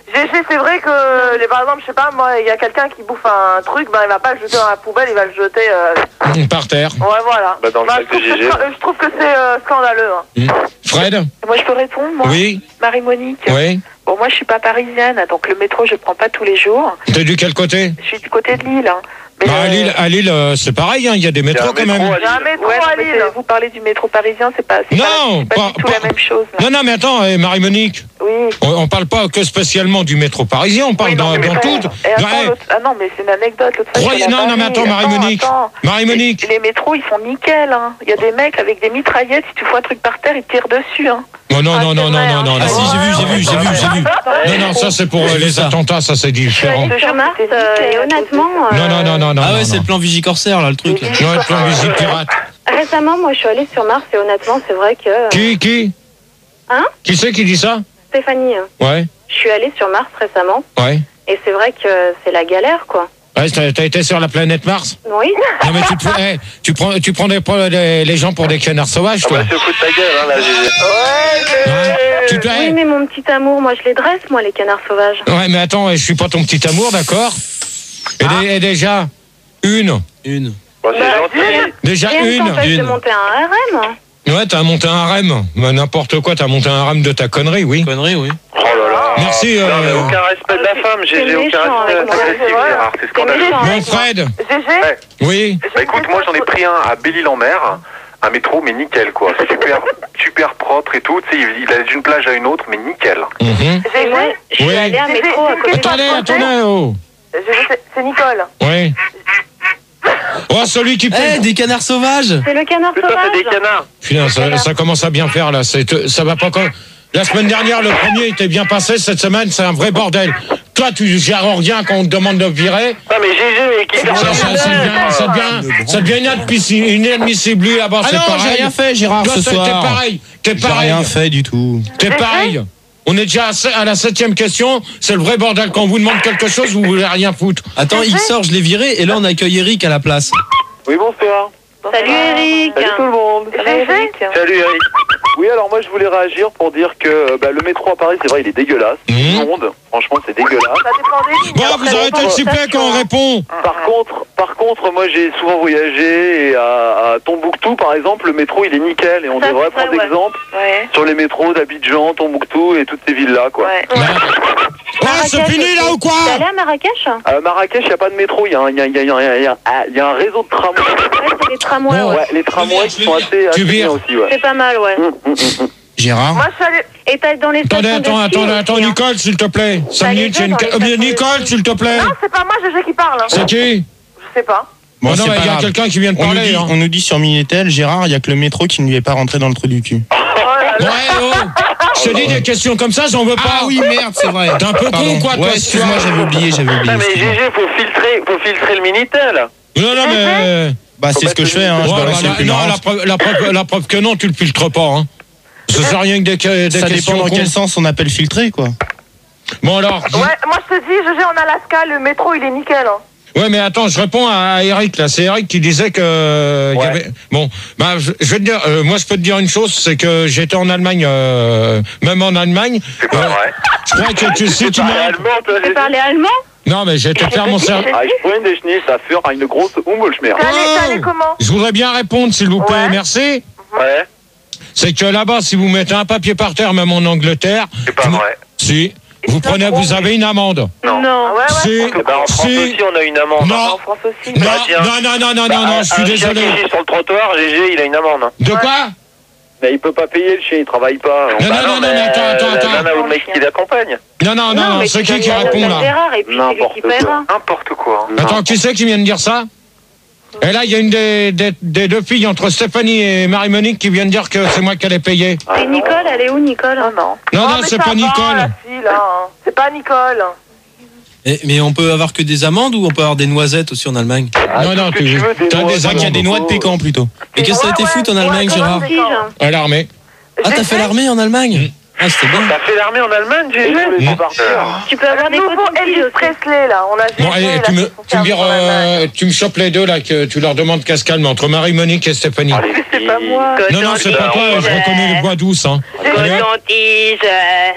G G, c'est vrai que, par exemple, je sais pas, moi, il y a quelqu'un qui bouffe un truc, ben il va pas le jeter dans la poubelle, il va le jeter... Euh... Par terre. Ouais, voilà. Bah, dans le Bah, sac je, trouve de G G. que, je trouve que c'est euh, scandaleux. Hein. Mmh. Fred? Moi, je peux répondre, moi Oui. Marie-Monique. Oui. Bon, moi, je suis pas parisienne, donc le métro, je prends pas tous les jours. T'es du quel côté? Je suis du côté de Lille. Hein. Mais Bah, à euh, Lille, à Lille euh, c'est pareil, hein, il y a des métros quand même. Il y a un métro ouais, à mais Lille. c'est- vous parlez du métro parisien, c'est pas, c'est Non, pas, c'est pas, pas- du tout pas- la même chose. Là. Non, non, mais attends, eh, Marie-Monique, Oui. on, on parle pas que spécialement du métro parisien, on parle Oui, non, dans, mais dans frère, tout. et attends, Ouais. l'autre- ah non, mais c'est une anecdote. L'autre fois, Croyez- j'étais à non, non, mais Paris. attends, Marie-Monique. attends. Marie-Monique. Les, les métros, ils sont nickel. Hein. Il y a des mecs avec des mitraillettes, si tu fous un truc par terre, ils tirent dessus. Hein. Oh, non, Ah, non, c'est non, non, vrai, non, hein. non, Ah non. si, j'ai vu, j'ai vu, j'ai vu, j'ai vu. Non, non, ça c'est pour euh, les attentats, ça c'est Je suis allée différent. sur Mars euh, et honnêtement, euh, Non, non, non, non, non. Ah ouais, non, c'est non. le plan Vigicorsaire, là, le truc. Là. Non, le plan visite pirate. récemment, moi, je suis allée sur Mars et honnêtement, c'est vrai que... euh, Qui, qui Hein Qui c'est qui dit ça? Stéphanie, euh, Ouais, je suis allée sur Mars récemment ouais. et c'est vrai que c'est la galère, quoi. Ouais, t'as t'as été sur la planète Mars? Oui. Non, mais tu, te fous- eh, tu prends, tu prends des, les, les gens pour des canards sauvages, Ah toi. bah, se fout de ta gueule, hein, là, G G. Hein Tu te- Oui, eh, mais mon petit amour, moi, je les dresse, moi, les canards sauvages. Ouais, mais attends, je suis pas ton petit amour, d'accord? et, dé- et déjà, une. Une. Bon, c'est gentil. Déjà Rien ne une. t'empêche de une. monter un R M. Ouais, t'as monté un harem. Bah, n'importe quoi, t'as monté un harem de ta connerie, oui. Connerie, oui. Oh là là. Merci, Non, mais euh... aucun respect de la femme, G G, aucun méchant respect. avec moi. C'est possible, Gérard, c'est scandaleux. méchant. Bon, Fred. G G, Ouais. Oui. Bah écoute, moi j'en ai pris un à Belle-Île-en-Mer, un métro, mais nickel quoi. Super, super propre et tout. Tu sais, il il allait d'une plage à une autre, mais nickel. Mhm. Et moi, je suis Oui. allée à un J'ai- métro à j'ai- côté. Attendez, attendez, oh. G G, c'est- c'est Nicole. Oui. Oh, celui qui Eh, peut. des canards sauvages. C'est le canard Putain, c'est des sauvage. canards. Putain, ça, ça commence à bien faire là. C'est, ça va pas comme. La semaine dernière, le premier était bien passé. Cette semaine, c'est un vrai bordel. Toi, tu gères rien quand on te demande de virer. Non mais G G, qui Ça, ça, ça devient, ça devient, ça devient inadmissible, inadmissible. Lui, là-bas, Ah c'est non, pareil. j'ai rien fait, Gérard, Toi, ce t'es- soir. T'es pareil. T'es J'ai pareil. rien fait du tout. T'es pareil. On est déjà à se- à la septième question. C'est le vrai bordel. Quand on vous demande quelque chose, vous voulez rien foutre. Attends, il sort, je l'ai viré, et là on accueille Eric à la place. Oui, bonsoir. Salut Eric. Salut tout le monde. Salut, Eric. Salut Eric. Oui, alors moi je voulais réagir pour dire que bah, le métro à Paris, c'est vrai, il est dégueulasse. Mmh. Immonde. Franchement, c'est dégueulasse. Ça dépend des lignes. Bon, Après, vous ça arrêtez dépend de des siffler stations. quand on répond. Par contre, par contre, moi j'ai souvent voyagé et à, à Tombouctou, par exemple, le métro il est nickel et on Ça, devrait c'est vrai, prendre ouais. exemple Ouais. sur les métros d'Abidjan, Tombouctou et toutes ces villes-là, quoi. Ouais. Oh, c'est fini là ou quoi? T'es allé à Marrakech? À Marrakech, il n'y a pas de métro, il y, a un- il y, a- il y, a- il y, a- il y, a- il y a un réseau de tramways. Ouais, c'est les tramways, Bon, ouais. Ouais, les tramways qui sont assez, Tu assez bien vires. aussi, ouais. C'est pas mal, ouais. Hum, hum, hum, hum. Gérard Moi, je suis allée... Et t'as dans les Attendez, stations attends, de ski attends, aussi, attends, hein. Nicole, s'il te plaît. Cinq T'as les minutes, j'ai une. deux dans les Euh, stations de Nicole, ski. s'il te plaît. Non, c'est pas moi, G G qui parle. Hein. C'est qui? Je sais pas. Bon, Oh non, c'est mais pas il y a grave. quelqu'un qui vient de On nous, parler. dit, hein. on nous dit sur Minitel, Gérard, il n'y a que le métro qui ne lui est pas rentré dans le trou du cul. Ouais, oh. Je te dis des questions comme ça, j'en veux pas. Ah oui, merde, c'est vrai. T'es un peu Pardon. con, quoi, toi, Ouais, ce excuse-moi, soir. j'avais oublié, j'avais oublié. Non mais excuse-moi. G G, faut filtrer, faut filtrer le Minitel. Non, non, mais. Bah, c'est ce que je fais, hein, je Ouais, balance bah, les plus non, marrantes. la preuve, la, preuve, la preuve que non, tu le filtres pas. Hein. Ça sert à rien que des, des Ça questions. dépend dans cons. quel sens on appelle filtré, quoi. Bon, alors. Ouais, moi, je te dis, G G, en Alaska, le métro, il est nickel. Hein. Ouais, mais attends, je réponds à Eric, là. C'est Eric qui disait que. euh, il y Ouais. avait... Bon, bah, je, je vais te dire, euh, moi, je peux te dire une chose, c'est que j'étais en Allemagne, euh, même en Allemagne. C'est pas euh, vrai. Je crois que tu, si tu Parler m'as. allemand, toi, Tu G G. parlais allemand? Non, mais j'étais faire mon service. Ah, ich freue dich nicht, ça fait une grosse Umweltschmerz. T'es allé, t'es allé comment? Je voudrais bien répondre, s'il vous plaît. Ouais. Merci. Ouais, C'est que là-bas, si vous mettez un papier par terre, même en Angleterre. c'est pas vous- vrai. Si. Vous prenez, vous avez une amende. Non. Ah ouais, ouais. Si. Eh ben, en France Si. aussi, on a une amende. Non. En France aussi. Non, Bah, tiens. non, non, non, non, non, non, je suis Un désolé. chien qui chie sur le trottoir, G G, il a une amende. De quoi? Mais il peut pas payer le chien, il travaille pas. Non, non, non, non, mais attends, attends, la attends. nana ou le mec qui l'accompagne. Non, non, non, non, mais c'est tu qui qui donnes répond la là? Gérard et puis c'est lui N'importe qui quoi. paiera. N'importe quoi. Attends, qui c'est qui vient de dire ça? Et là, il y a une des, des, des deux filles entre Stéphanie et Marie-Monique qui vient de dire que c'est moi qui allais payer. Et Nicole, elle est où, Nicole? Non, non. Non, Oh, non, mais c'est ça pas va, Nicole. la fille, là, hein. C'est pas Nicole. Et- mais on peut avoir que des amandes ou on peut avoir des noisettes aussi en Allemagne? Non, non, tu as des Il y a des noix de pécan plutôt. Et qu'est-ce que ça a été Ouais, foutre en ouais, Allemagne, ouais, Gérard? ouais, ouais. à l'armée. Ah, t'as fait l'armée en Allemagne? Ah, c'était bien. T'as fait l'armée en Allemagne, G G? Mmh. Tu peux avoir Le des nouveau cotons Elvis aussi. Presley, là. On a G G, Bon, allez, là, tu me, qui font tu me faire dire, en Allemagne. euh, tu me chopes les deux là, que tu leur demandes qu'à se calme entre Marie-Monique et Stéphanie. Allez, C'est pas moi. Non, non, c'est pas toi, je reconnais les voix douces, hein. Allez, hop. Coton-tige.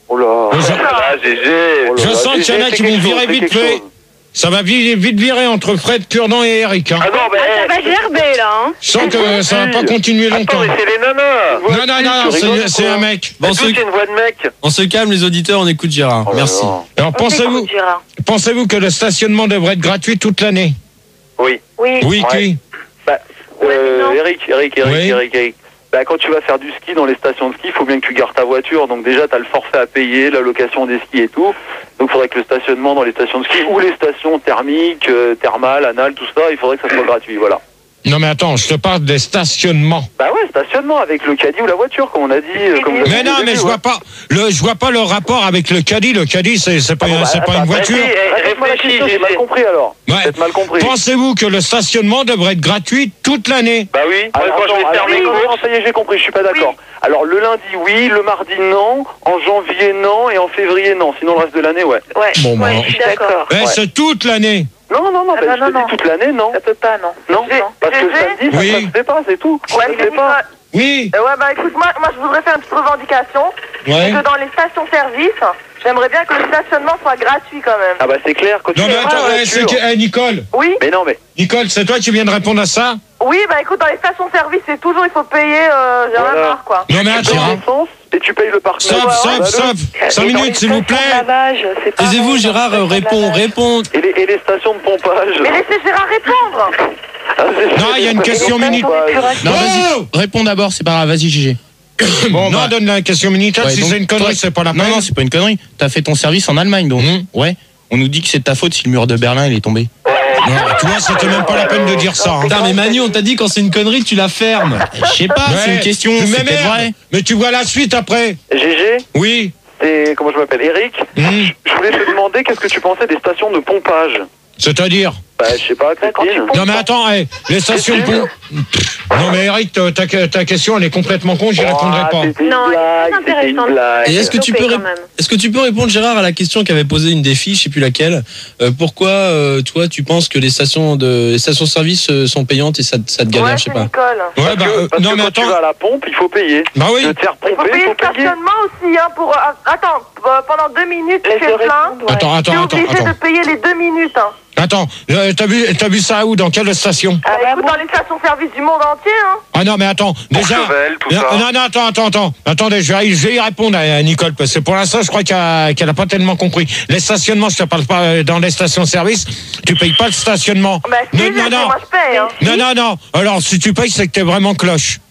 Oh là. Je, Ah, G G. Oh là je là, sens qu'il y en a c'est qui quelque vont chose, virer c'est vite quelque fait. chose. Ça va vite, vite virer entre Fred, Cure-dent et Eric. Hein. Ah non, mais. Ah, ça va gerber là. Hein. Je sens que ça va pas continuer longtemps. Attends, mais c'est les nanas. Non, non, non, tu c'est- rigoles, c'est quoi. un mec. Bon, on, Tout, se, c'est une voix de mec. on se calme, les auditeurs, on écoute Gérard. Oh là Merci. là. Alors pensez-vous, t'écoute, Gérard. pensez-vous que le stationnement devrait être gratuit toute l'année? Oui. Oui. Oui, Ouais. qui? Bah, euh, non. Eric, Eric, Eric, Oui. Eric, Eric. Bah, quand tu vas faire du ski dans les stations de ski, il faut bien que tu gardes ta voiture. Donc déjà, tu as le forfait à payer, la location des skis et tout. Donc il faudrait que le stationnement dans les stations de ski ou les stations thermiques, euh, thermales, anales, tout ça, il faudrait que ça soit gratuit. Voilà. Non mais attends, je te parle des stationnements. Bah ouais, stationnement avec le caddie ou la voiture, comme on a dit. euh, comme vous avez Mais dit non, au mais début, je ouais. vois pas le, je vois pas le rapport avec le caddie. Le caddie, c'est c'est pas, Ah bon, bah, c'est pas attends, une voiture. Vas-y, eh, Répète-moi la réfléchis, question, j'ai mal G G. compris alors. Ouais. Peut-être mal compris. Pensez-vous que le stationnement devrait être gratuit toute l'année? Bah oui, moi, Alors, quand je vais attends, faire alors, mes non, non, courses. ça y est, j'ai compris, je suis pas d'accord. Alors le lundi, oui, le mardi, non, en janvier, non, et en février, non. Sinon le reste de l'année, ouais. Ouais, Bon, bah, ouais, non. je suis d'accord. Eh, Ouais. c'est toute l'année. Non, non, non, Ah bah, bah je non, te dis non. toute l'année, non. Ça peut pas, non. Non, G- parce que le G G? samedi, ça, Oui. ça se fait pas, c'est tout. Ouais, ça se mais fait pas. Nicolas, Oui. euh, ouais, bah écoute, moi, moi je voudrais faire une petite revendication. Ouais. C'est que dans les stations-service, j'aimerais bien que le stationnement soit gratuit quand même. Ah bah c'est clair, quand tu Non mais fais attends, ta eh, c'est voiture- que- eh, Nicole, Oui, Mais non, mais... Nicole, c'est toi qui viens de répondre à ça? oui, bah écoute, dans les stations-service, c'est toujours, il faut payer, euh, j'ai rien Voilà. marre, quoi. Non mais Tu payes attends. l'essence et tu payes le parking. Stop, Ouais, stop, ouais, stop. Cinq minutes, s'il vous plaît. Taisez-vous, Gérard, euh, répond, répond. Et les, et les stations de pompage. Mais laissez Gérard répondre. Ah, c'est- Non, il y a une question minute. Non, Oh vas-y, réponds d'abord, c'est pas grave, vas-y, G G. Bon, non, bah. donne la question minute. Ouais, si donc, c'est une connerie, toi- c'est pas la peine. Non, non, c'est pas une connerie. T'as fait ton service en Allemagne, donc. Mhm. Ouais. On nous dit que c'est de ta faute si le mur de Berlin il est tombé. Non, tu vois, c'était même pas la peine de dire ça. hein. Putain, mais Manu, on t'a dit quand c'est une connerie, tu la fermes. Je sais pas, c'est Ouais. une question, Mais c'est peut-être merde. vrai. Mais tu vois la suite après. G G, Oui. c'est... Comment je m'appelle Eric. Hmm. Je voulais te demander qu'est-ce que tu pensais des stations de pompage. C'est-à-dire. Bah, je sais pas, Christine. Non mais attends, eh, les stations de pont. Non mais Eric, ta, ta- ta question elle est complètement con, j'y répondrai pas. C'était une Non, elle est blague, très c'était une intéressante. blague. Et est-ce que tu peux, Quand rép- même. est-ce que tu peux répondre, Gérard, à la question qu'avait posée une des filles, je sais plus laquelle. Euh, pourquoi, euh, toi, tu penses que les stations de, les stations-service euh, sont payantes et ça, te- ça te galère, Ouais, je sais c'est pas. Nicole. Ouais Parce bah que, euh, parce non que mais quand tu attends. vas à la pompe, il faut payer. Bah oui. De te faire Il faut pomper, payer il le faut payer. stationnement aussi, hein, pour... euh, attends, euh, pendant deux minutes, tu fais plein. Attends, Tu es attends, attends, obligé attends. de payer les deux minutes. Hein. Attends, euh, t'as vu, t'as vu ça où? Dans quelle station? Ah, bah, écoute, dans les stations-service du monde entier, hein. Ah non mais attends, déjà. Courchevel, tout non, ça. non, non, attends, attends, attends. Attendez, je vais, je vais y répondre à, à Nicole parce que pour l'instant, je crois qu'elle a, qu'elle a pas tellement compris. Les stationnements, je te parle pas euh, dans les stations-service. Tu payes pas le stationnement. Bah, si, non, je non, sais, non. moi je paye, hein. Non, non, non. Alors, si tu payes, c'est que t'es vraiment cloche.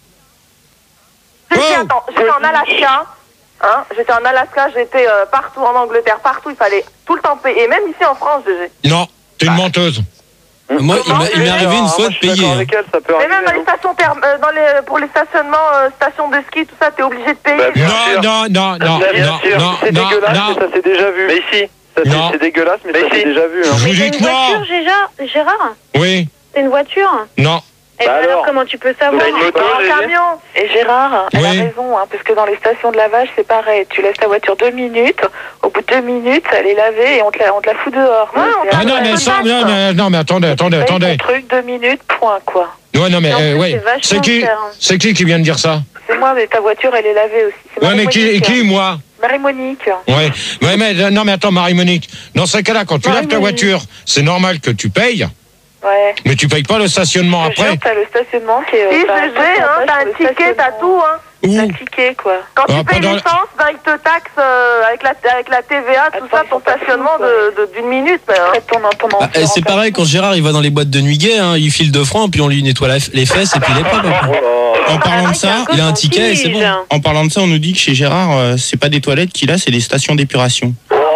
J'étais, Oh. attends, j'étais en Alaska, hein, j'étais en Alaska, j'étais euh, partout en Angleterre, partout, il fallait tout le temps payer, et même ici en France, G G. Non, t'es une menteuse. Moi, il Comment m'a- il m'est arrivé une Ah, fois moi, de je suis payer. d'accord hein. avec elle, ça peut Mais arriver, même dans les hein. stations therm- euh, dans les, pour les stationnements, euh, stations de ski, tout ça, t'es obligé de payer. Bah, bien Non, sûr. non, non, non, Bien non, sûr. non, C'est non, dégueulasse, non. mais ça s'est déjà vu. Mais ici. Ça, c'est- Non. C'est dégueulasse, mais, Mais ça si. s'est déjà vu. Je Hein. vous Mais dis c'est que une voiture, non. Gérard, Gérard Oui, C'est une voiture. non. Et Bah alors, alors comment tu peux savoir T'as une moto, Un G G camion. Et Gérard, elle a Oui. raison, hein, parce que dans les stations de lavage, c'est pareil. Tu laisses ta voiture deux minutes, au bout de deux minutes, elle est lavée et on te la, on te la fout dehors. Ouais, on C'est Ah non, mais ça, non, mais, non, mais attendez, attendez, Tu payes attendez. ton truc, deux minutes, point, quoi. Ouais, non, mais, En euh, plus, ouais. c'est vachement C'est qui, cher. c'est qui qui vient de dire ça? C'est moi, mais ta voiture, elle est lavée aussi. C'est Ouais, mais qui, Marie-Monique. qui, moi? Marie-Monique. Ouais, ouais, mais, euh, non, mais attends, Marie-Monique. Dans ce cas-là, quand tu laves ta Marie-Monique. voiture, c'est normal que tu payes, Ouais. mais tu payes pas le stationnement Je te après. jure, t'as le stationnement qui est... Si, t'as un G G, hein, pourcentage t'as sur un le ticket, t'as stationnement. tout, hein. T'as Où? un ticket, quoi. Quand Ah, tu payes pendant- l'essence, ben, ils te taxent euh, avec, la, avec la T V A, tout Attends, ça, ils ton sont pas stationnement fous, de- de- d'une minute. Ben, hein. Après, ton, ton Ah, eh, c'est pareil quand Gérard il va dans les boîtes de nuit gay, hein, il file deux francs, puis on lui nettoie la- les fesses et puis il est propre. après. En parlant de ça, Il a un ticket et c'est bon. en parlant de ça, on nous dit que chez Gérard, euh, c'est pas des toilettes qu'il a, c'est des stations d'épuration.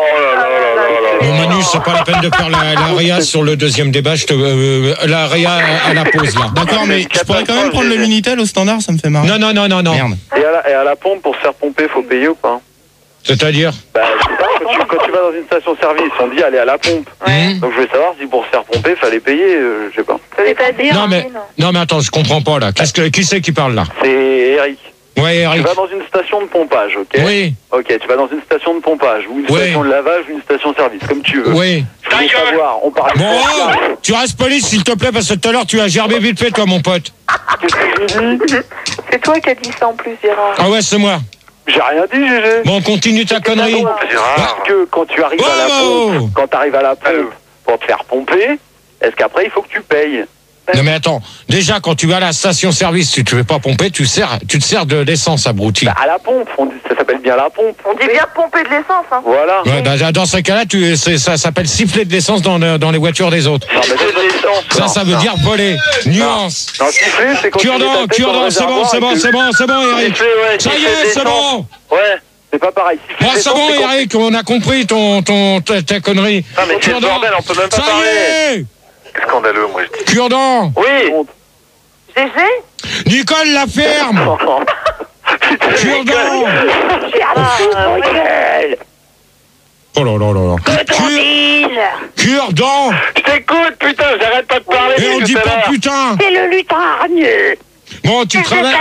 Bon, Manu, c'est pas la peine de faire la, la réa sur le deuxième débat. Je te, euh, la réa à la pause, là. D'accord, mais je pourrais quand même prendre le Minitel au standard, ça me fait marrer. Non, non, non, non, non. Merde. Et à, la, et à la pompe, pour se faire pomper, faut payer ou pas? C'est-à-dire? Bah, je sais pas, quand tu, quand tu vas dans une station-service, on dit aller à la pompe. Mmh. Donc je voulais savoir si pour se faire pomper, fallait payer, euh, je sais pas. C'est-à-dire, Non, mais, non, mais attends, je comprends pas, là. Qu'est-ce que, qui c'est qui parle, là? C'est Eric. Ouais, Tu Eric. vas dans une station de pompage, ok? Oui, Ok, tu vas dans une station de pompage, ou une Oui. station de lavage, ou une station-service, comme tu veux. oui. Je voulais savoir, on parle Bon, oh, tu restes poli, s'il te plaît, parce que tout à l'heure, tu as gerbé vite fait, toi, mon pote. Qu'est-ce que j'ai dit? C'est toi qui as dit ça en plus, Gérard. Ah ouais, c'est moi. J'ai rien dit, G G. Bon, continue ta connerie. Parce que quand tu arrives à la Oh pompe, quand tu arrives à la pompe pour te faire pomper, est-ce qu'après il faut que tu payes? Non mais attends, déjà quand tu vas à la station-service, tu te fais pas pomper, tu, sers, tu te sers de l'essence, abruti. Bah, à la pompe, on dit- ça s'appelle bien la pompe. On dit bien pomper de l'essence, hein. Voilà. Ouais, bah, dans ce cas-là, tu, c'est- ça s'appelle siffler de l'essence dans, le- dans les voitures des autres. Non, mais c'est l'essence. Ça, Non, ça veut non. dire voler. Nuance. Non, siffler, c'est quand tu mets ta Cure-dent, tête dans le cure-dent, c'est bon, réservoir c'est et bon, que- c'est bon, c'est bon, Eric. Siffler, ouais, Ça y siffler est, de c'est l'essence. bon. Ouais. C'est pas pareil. Siffler Bon, c'est d'essence, bon, c'est quand- Eric, on a compris ton, ton, ta, ta connerie. Ah, mais c'est le bordel, on peut même pas Ça parler. y est. Scandaleux, moi je dis. Cure-dent. Oui. G G? Nicole, la ferme. Cure-dent. Oh là là là là. Cure-dent. Je t'écoute, putain, j'arrête pas de parler. Et on depuis dit tout à pas l'heure. putain. C'est le lutin araignée. Bon, tu travailles.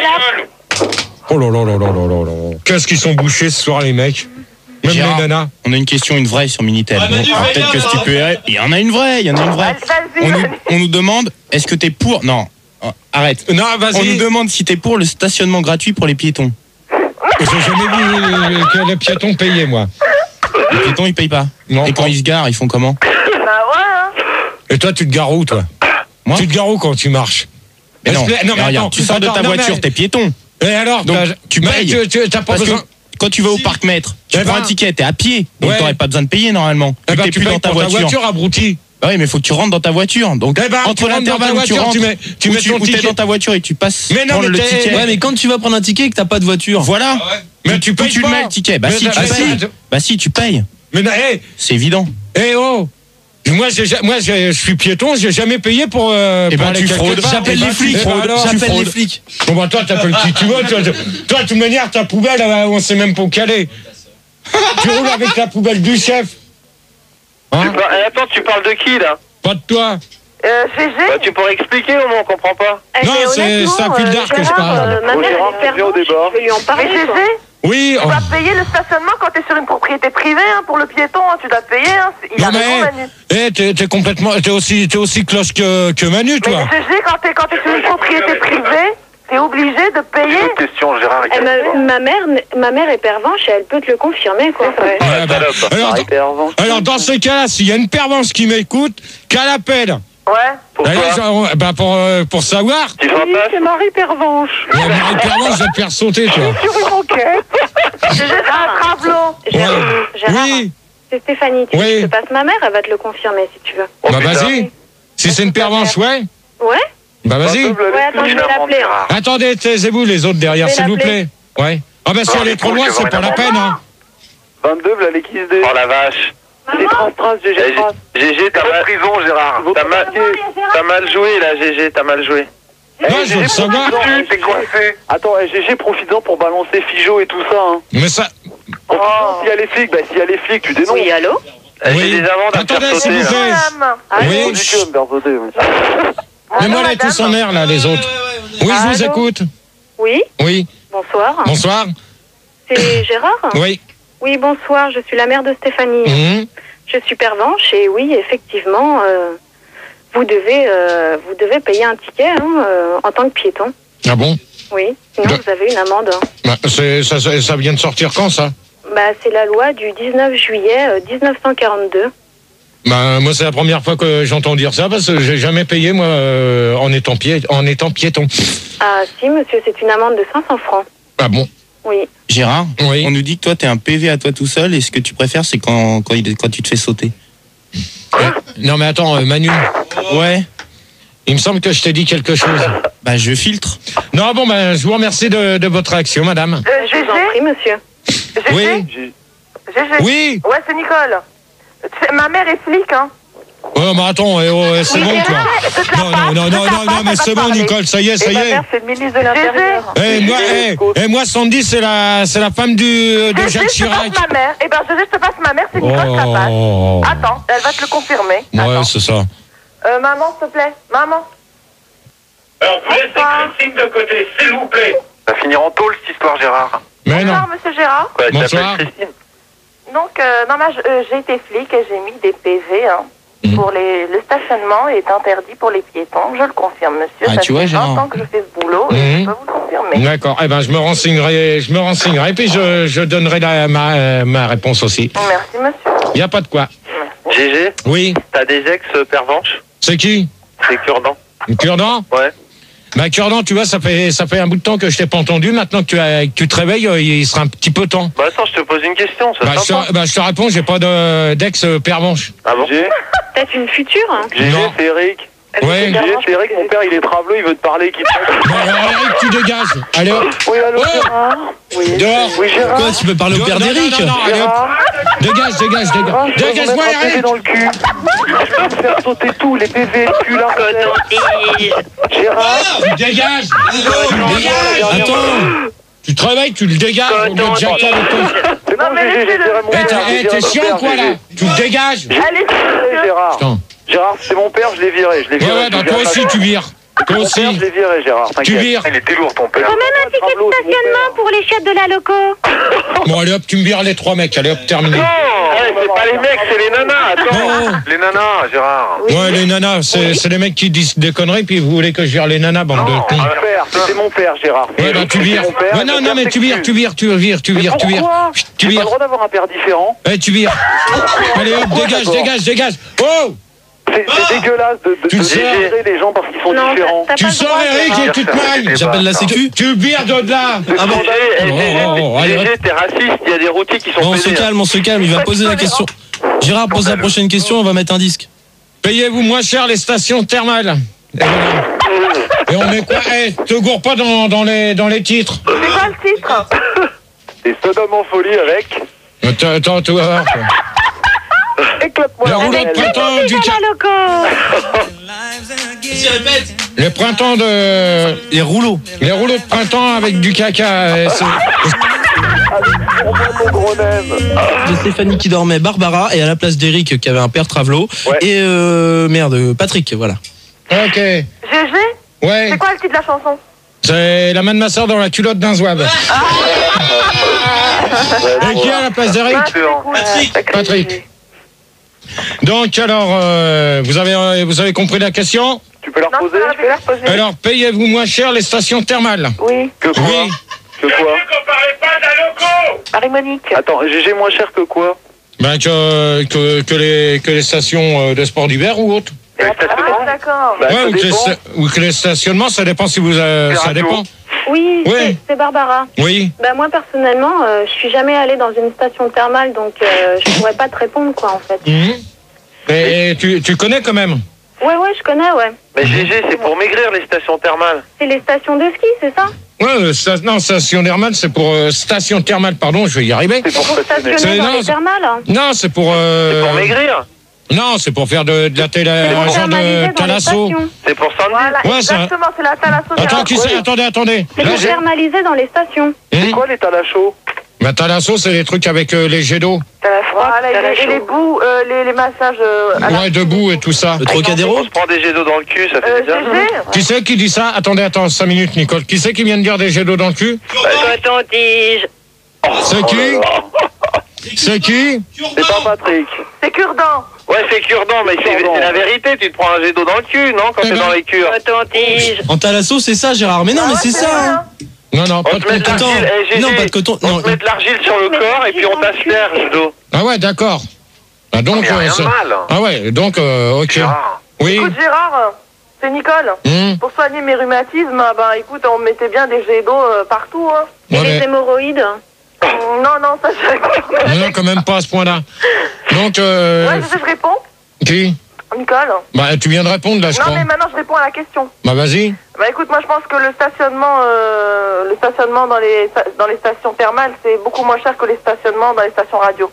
Oh là là là là là là là. Qu'est-ce qu'ils sont bouchés ce soir, les mecs? Même Gérard, les nanas. on a une question, une vraie sur Minitel. Ah, Bon, Manu, alors, fais peut-être que gaffe, si tu peux. Il y en a une vraie, il y en a une vraie. Vas-y, On nous, vas-y. on nous demande, est-ce que t'es pour. Non, oh, arrête. Non, On nous vas-y. demande si t'es pour le stationnement gratuit pour les piétons. J'ai jamais vu que les piétons payaient, moi. Les piétons, ils payent pas. Non. Et quand ils se garent, ils font comment? Bah ouais, hein. Et toi, tu te gares où, toi? Moi Tu te gares où quand tu marches? Mais non, Est-ce que- non, mais mais regarde, attends, tu sors de ta attends, non, voiture, mais- t'es piéton. Et alors, Donc, t'as- tu mais payes. tu- tu- T'as pas Parce que besoin. quand tu vas au parc-mètre, tu Eh prends ben- un ticket, t'es à pied. Donc Ouais. t'aurais pas besoin de payer normalement. Eh Vu ben, que t'es tu plus payes dans ta pour ta voiture. voiture, abruti. Bah oui, mais faut que tu rentres dans ta voiture. Donc Eh ben, tu entre rentres dans ta l'intervalle où tu voiture, rentres, tu mets- tu où mets ton où t'es ticket. dans ta voiture et tu passes Mais non, prendre mais le t'es- ticket. Ouais, mais quand tu vas prendre un ticket et que t'as pas de voiture. Voilà. Mais tu Où payes tu pas. le mets le ticket. Bah Mais si, t'as- tu ah, payes. si. Bah si, tu payes. Mais non, hé, C'est évident. hé, oh. Moi, j'ai, ja- moi, j'ai- je suis piéton, j'ai jamais payé pour. Euh, Eh pour ben, aller tu quelque fraudes. part. J'appelle Eh ben, les flics. tu fraudes. alors, Tu J'appelle les fraudes. flics. Bon, bah, toi, t'appelles qui tu veux. Toi, toi, toi, de toute manière, ta poubelle, euh, on sait même pas où qu'elle est. Tu roules avec la poubelle du chef. Hein? Tu par- eh, Attends, tu parles de qui là? Pas de toi. Euh, G G? Bah, tu pourrais expliquer au moins, on comprend pas. Eh, Non, mais c'est- honnêtement, c'est un fil d'art euh, que je Gérard, parle. euh, ma Bon, mère, Gérard, elle est viens au pervenche, débat. je vais lui en Mais parler. G quoi. G? Oui. Tu oh. dois payer le stationnement quand t'es sur une propriété privée, hein, pour le piéton, hein, tu dois payer, hein. Il a Non, raison, mais, Manu. eh, t'es, t'es complètement, t'es aussi, t'es aussi cloche que, que Manu, Mais toi. G G, quand t'es, quand t'es sur une propriété privée, t'es obligé de payer. Une autre question, Gérard. Eh, ma, ma mère, ma mère est pervenche et elle peut te le confirmer, quoi. Ouais. Ouais, bah, alors, Arrêtez avant. alors, dans ces cas-là, s'il y a une pervenche qui m'écoute, qu'elle appelle. Ouais. Allez, genre, bah, pour, euh, pour savoir. Tu feras pas? C'est Marie Pervenche. La Marie Pervenche, je vais te faire sauter, toi. Sur une enquête. G G, c'est un travelot. Gérard, Ouais. Gérard, Oui, c'est Stéphanie. Tu Oui. veux que je te passe ma mère, elle va te le confirmer si tu veux. bah vas-y. Si c'est une pervenche, ouais. Ouais? Bah vas-y. Ouais, attends, je vais l'appeler. hein. Attendez, taisez-vous les autres derrière, Je vais s'il vous l'appeler. plaît. Ouais. Ah bah si elle est trop loin, c'est pas la peine, hein. vingt-deux, voilà les Kiss D. Oh la vache. Les traces, traces, G G, Eh, traces. G G, t'as mal... prison, Gérard. T'as mal... t'as mal joué là, G G, t'as mal joué. Non, je veux le savoir. Tu t'es coincé. Attends, eh, G G, profites-en pour balancer Figeot et tout ça, hein. Mais ça. Profites-en, s'il y a les flics, bah s'il y a les flics, tu dénonces. Oui, allô? Eh, Oui. J'ai des amendes à me Attendez, faire s'il sauter vous là. plaît. Madame. Oui. Faut du que me faire sauter, ouais. Mais moi, Allô, elle est tous en madame. l'air, là, les autres. Oui, je vous Allô écoute. Oui? Oui. Bonsoir. Bonsoir. C'est Gérard? Oui. Oui, bonsoir, je suis la mère de Stéphanie. Mhm. Je suis pervenche et oui, effectivement, euh, vous devez euh, vous devez payer un ticket hein, euh, en tant que piéton. Ah bon? Oui, sinon De- vous avez une amende. hein. Bah, c'est, ça, ça, ça vient de sortir quand, ça? Bah, c'est la loi du dix-neuf juillet euh, dix-neuf cent quarante-deux. Bah, moi, c'est la première fois que j'entends dire ça, parce que j'ai jamais payé, moi, euh, en étant pied, en étant piéton. Ah si, monsieur, c'est une amende de cinq cents francs. Ah bon? Oui. Gérard, Oui. on nous dit que toi, t'es un P V à toi tout seul et ce que tu préfères, c'est quand, quand, il- quand tu te fais sauter. Non, mais attends, euh, Manu. Ouais. Il me semble que je t'ai dit quelque chose. Bah, je filtre. Non, bon, ben, je vous remercie de, de votre réaction, madame. Euh, Je vous en G G? prie, monsieur. G G? Oui. G G? Oui. Ouais, c'est Nicole. C'est- Ma mère est flic, hein. Oh, mais attends, eh, oh, eh, c'est Oui, bon, mais toi. arrête, je te la Non, non, passe, non, je non, te la non, passe, non, mais elle va c'est te bon, parler. Nicole, ça y est, ça Et y ma est. mère, c'est le ministre de l'Intérieur. Eh, moi, eh, eh, moi, Sandy, c'est la, c'est la femme du, de G G, Jacques je te Chirac. passe ma mère. Eh ben, G G, je te passe ma mère, c'est Nicole, ça passe. Oh. Attends, elle va te le confirmer. Ouais, Attends. c'est ça. Euh, maman, s'il te plaît. Maman. Alors, vous laissez Christine de côté, s'il vous plaît. Ça va finir en tôle cette histoire, Gérard. Mais non. Bonsoir, monsieur Gérard. Quoi, elle Bonsoir. s'appelle Christine? Donc, euh, non, là, je- euh, j'ai été flic et j'ai mis des P V, hein. Mmh. Pour les, le stationnement est interdit pour les piétons, je le confirme, monsieur. Ah, ça tu vois, fait vingt ans que je fais ce boulot et Mmh. je peux vous le confirmer. D'accord. Eh ben, je me renseignerai, je me renseignerai, et puis je, je donnerai la, ma, euh, ma réponse aussi. Merci, monsieur. Il n'y a pas de quoi. G G, Oui. t'as des ex-pervenches? C'est qui? C'est Cure-dent. Cure-dent? Ouais. Bah, Cure-dent, tu vois, ça fait, ça fait un bout de temps que je t'ai pas entendu. Maintenant que tu, as, que tu te réveilles, euh, il sera un petit peu temps. Bah attends, je te pose une question, ça Bah, je sympa. te, bah, je te réponds, j'ai pas de, d'ex-pervenche. Ah bon? Peut-être une future. hein. G G, c'est Eric. Ouais. G G, c'est Eric, mon père, il est traveleux, il veut te parler. Qui... Bon, alors, Eric, tu dégages. Allez, hop. Oui, allô, Oh Gérard. Oui, Dehors. oui, Gérard. Quoi, tu peux parler au père Non, non, d'Eric? non, non, allez, hop. Gérard. Dégage, dégage, Gérard, dégage. je vais vous Dégage-moi, mettre un P V Eric. dans le cul. Je peux te faire sauter tout, les P V, le cul, là. Gérard. Tu dégages. Dégage. Attends. Tu te réveilles, tu le dégages au lieu de jacker avec toi. C'est bon, G G, j'ai viré mon Eh, père. t'es- j'ai eh, viré t'es mon chiant père, quoi G G. là? Tu le dégages. Allez, Viré, Gérard. Putain. Gérard, c'est mon père, je l'ai viré. Je l'ai Ouais, viré. ouais, bah toi aussi tu vires. Toi Mon aussi. père, je l'ai viré, Gérard. Tu t'inquiète. vires. Il était lourd ton père. Faut même un ticket de stationnement pour les chiottes de la loco. Bon, allez hop, tu me vires les trois mecs. Allez hop, terminé. Non, c'est pas les mecs, c'est les nanas. Attends. Non. Les nanas, Gérard. Ouais, les nanas, c'est c'est les mecs qui disent des conneries, puis vous voulez que je vire les nanas, bande de Mon cons. père, c'était mon père, Gérard. Ouais, bah tu vires. Mon père, Ouais, non, mon non, père mais tu vires, tu vires, tu vires, tu vires, tu vires. Pourquoi Tu J'ai pas vires. le droit d'avoir un père différent. Eh, tu vires. Allez hop, dégage, d'accord. dégage, dégage. Oh! C'est c'est dégueulasse de, de, Tu de le sors. virer les gens parce qu'ils sont Non, différents. t'as Tu pas le sors, droit, Eric, Gérard. et tu te mailles. J'appelle la sécu. Tu vires de là. Ah bon? G G, Oh, oh, allez, G G, t'es raciste, il y a des routiers qui sont Bon, on se pédés. calme, on se calme. Il va poser la question. Gérard pose la prochaine question, on va mettre un disque. Payez-vous moins cher les stations thermales. Et voilà. Et on met quoi? Eh, te gourre pas dans, dans, les, dans les titres. C'est quoi le titre? Et Sodome en folie avec. Attends, attends, tu vas voir. quoi. Éclate-moi Le la rouleau de belle. printemps du De ca- la loco. Les printemps de. Les rouleaux. Les rouleaux de printemps avec du caca. euh, c'est- Mon gros nem. De Stéphanie qui dormait, Barbara, et à la place d'Eric qui avait un père travelot. Ouais. Et euh, merde, Patrick, voilà. Ok. G G, Ouais. c'est quoi le titre de la chanson? C'est la main de ma soeur dans la culotte d'un zouave. Et qui est à la place d'Eric? Patrick. Patrick. Donc alors, euh, vous avez euh, vous avez compris la question? Tu peux la Non, reposer je peux la reposer. Alors, payez-vous moins cher les stations thermales? Oui, Que quoi Oui. Que quoi qu'on parlait pas d'un loco. Marie-Monique. Attends, G G moins cher que quoi Ben que, que, que, les, que les stations euh, de sport d'hiver ou autres. Ah, d'accord. Bah, Ouais, ça ou, que les, dépend. sta- ou que les stationnements, ça dépend si vous... euh, Les ça radios. dépend. Oui, Oui. c'est- c'est Barbara. Oui. Bah moi personnellement, euh, je suis jamais allée dans une station thermale, donc euh, je pourrais pas te répondre quoi en fait. Mhm. Et, et tu, tu connais quand même? Ouais ouais, je connais ouais. Mais G G, c'est pour maigrir les stations thermales. C'est les stations de ski, c'est ça? Ouais, euh, sta- non, station thermale, c'est pour... euh, station thermale, pardon, je vais y arriver. C'est pour Pour stationner. stationner C'est- dans non, les c'est- thermales. hein. Non, c'est pour... euh, Pour maigrir. Non, c'est pour faire de, de la télé... C'est un pour genre thermaliser de dans les thalasso. stations. C'est pour samedi. Voilà, Ouais, ça- exactement, c'est la thalasso. Attends, qui c'est? Attendez, attendez. C'est Là, pour j'ai... thermaliser dans les stations. C'est Hum quoi les talachos? Bah, thalasso, c'est les trucs avec euh, les jets d'eau. Voilà, et les, et les bouts, euh, les, les massages. Euh, à la- Ouais, debout et tout ça. Le Trocadéro. On se prend des jets d'eau dans le cul, ça fait Euh, déjà. G G. Qui c'est qui dit ça? Attendez, attends, cinq minutes, Nicole. Qui c'est qui vient de dire des jets d'eau dans le cul? Coton-tige. C'est qui? C'est qui? C'est pas Patrick. C'est cure-dent. Ouais, c'est cure-dent, mais c'est Cure-dent. c'est la vérité. Tu te prends un jet d'eau dans le cul, non, quand Eh t'es ben. dans les cures. Coton-tige. En thalasso, c'est ça, Gérard. Mais non, mais c'est ça. hein. Non, non, On pas te de met de coton. l'argile, eh, G G, Non, pas de coton. On Non. te met de l'argile sur le corps et puis on t'asperge d'eau. Ah ouais, d'accord. Ah donc, Mais y a euh, rien c'est- de mal. ah ouais, donc, euh, ok. Gérard. Oui. Écoute, Gérard, c'est Nicole. Hum. Pour soigner mes rhumatismes, ah ben écoute, on mettait bien des jets d'eau euh, partout. Hein. Et Ouais, les mais- hémorroïdes. Non, non, ça je. non, non, quand même pas à ce point-là. Donc, euh, Ouais, je sais, je réponds. qui? Nicole. Bah, tu viens de répondre, là, je Non, crois. mais maintenant je réponds à la question. Bah, vas-y. Bah écoute, moi je pense que le stationnement, euh, le stationnement dans les sta- dans les stations thermales, c'est beaucoup moins cher que les stationnements dans les stations radio.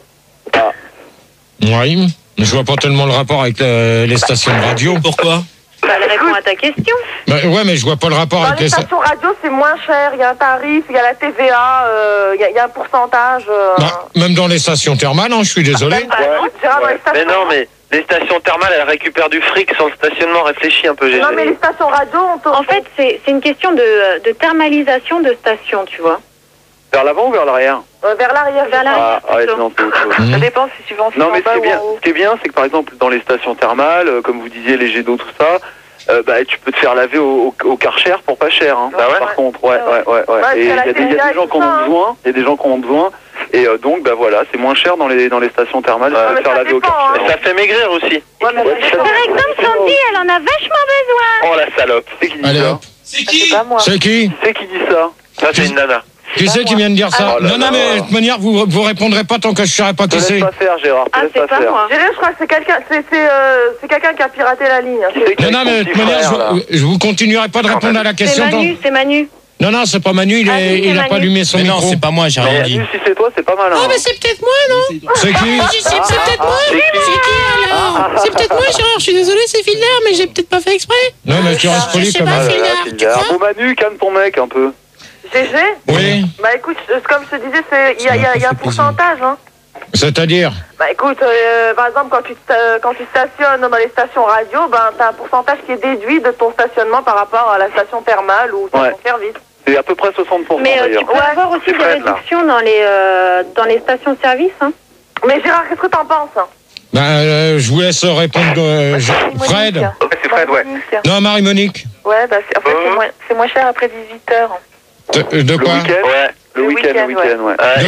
Oui. Mais je vois pas tellement le rapport avec euh, les stations de radio. Pourquoi? Bah, elle répond à ta question. Bah, ouais, mais je vois pas le rapport Dans avec les les... sta- stations radio, c'est moins cher. Il y a un tarif, il y a la T V A, euh, il y, a- il y a un pourcentage. euh, Bah, même dans les stations thermales, hein, je suis désolé. Bah, écoute, Gérard, dans les Mais stations- non, mais les stations thermales, elles récupèrent du fric sur le stationnement. Réfléchis un peu, G G. Non, mais les stations radio, on te... En fait, c'est c'est une question de, de thermalisation de station, tu vois. Vers l'avant ou vers l'arrière? Euh, vers l'arrière, vers l'arrière. Ah, ouais, non, c'est autre chose. Ça dépend si tu vas en Non, mais ce bas qui est ou bien, en haut. ce qui est bien, c'est que par exemple, dans les stations thermales, euh, comme vous disiez, les jets d'eau, tout ça, euh, bah, tu peux te faire laver au, au, au Karcher pour pas cher. Hein. Bah ouais. Par contre, ouais, ouais, ouais. ouais. Ouais, Et il y c'est a la des, il y a des gens qui en ont besoin, il y a des gens qui en ont besoin. Et euh, donc, bah voilà, c'est moins cher dans les, dans les stations thermales de Ouais, se faire laver au dépend, Karcher. hein. Ça fait maigrir aussi. Ouais, mais Ouais, ça- Par exemple, Sandy, elle en a vachement besoin. Oh la salope. C'est qui dit Allez, ça? hop. C'est C'est pas moi. C'est qui? C'est qui dit ça? Ça c'est une nana. Qui c'est qui vient de dire ça? Oh là Non, non, là. mais de toute manière, vous vous répondrez pas tant que je saurais pas Te qui c'est. laisse pas faire, Gérard, te Ah, laisse c'est pas pas faire. moi. J'ai je crois que c'est quelqu'un, c'est c'est euh, c'est quelqu'un qui a piraté la ligne. Qui c'est qui Non, est non, avec mais ton de toute petit manière, frère, là je, je vous continuerai pas de répondre à la C'est question. tant- Manu, c'est Manu. Non, non, c'est pas Manu, il, Ah, est, si, c'est il a pas Manu. allumé son Mais non, micro. c'est pas moi, j'ai Mais rien dit. Manu, si c'est toi, c'est pas mal. Hein. c'est peut-être moi, non C'est qui? C'est c'est peut-être moi. c'est qui C'est qui alors C'est peut-être moi, Gérard. Je suis désolé, c'est Filder, mais j'ai peut-être pas fait exprès. Non, mais tu restes Je poli sais quand pas, même. Ah là là, Filder, c'est tu le gars. crois Bon, Manu, calme ton mec un peu. G G. Oui, Bah écoute, je- comme je te disais, c'est il y a, il y a, il y a un pourcentage. Hein. c'est-à-dire? Bah écoute, euh, par exemple, quand tu, sta- quand tu stationnes dans les stations radio, ben t'as un pourcentage qui est déduit de ton stationnement par rapport à la station thermale ou station Ouais. service. C'est à peu près soixante pour cent Mais euh, tu d'ailleurs. peux avoir aussi des Fred, là. réductions dans les, euh, dans les stations-service. Hein. Mais Gérard, qu'est-ce que t'en penses? Ben, euh, je vous laisse répondre. euh, je- Fred? Ouais, c'est Fred, ouais. Non, Marie-Monique. Ouais, bah c'est, en fait, c'est moins, c'est moins cher après dix-huit heures. De, de Le quoi? week-end? Ouais. Le Le week-end, le week-end, week-end, ouais. Ouais.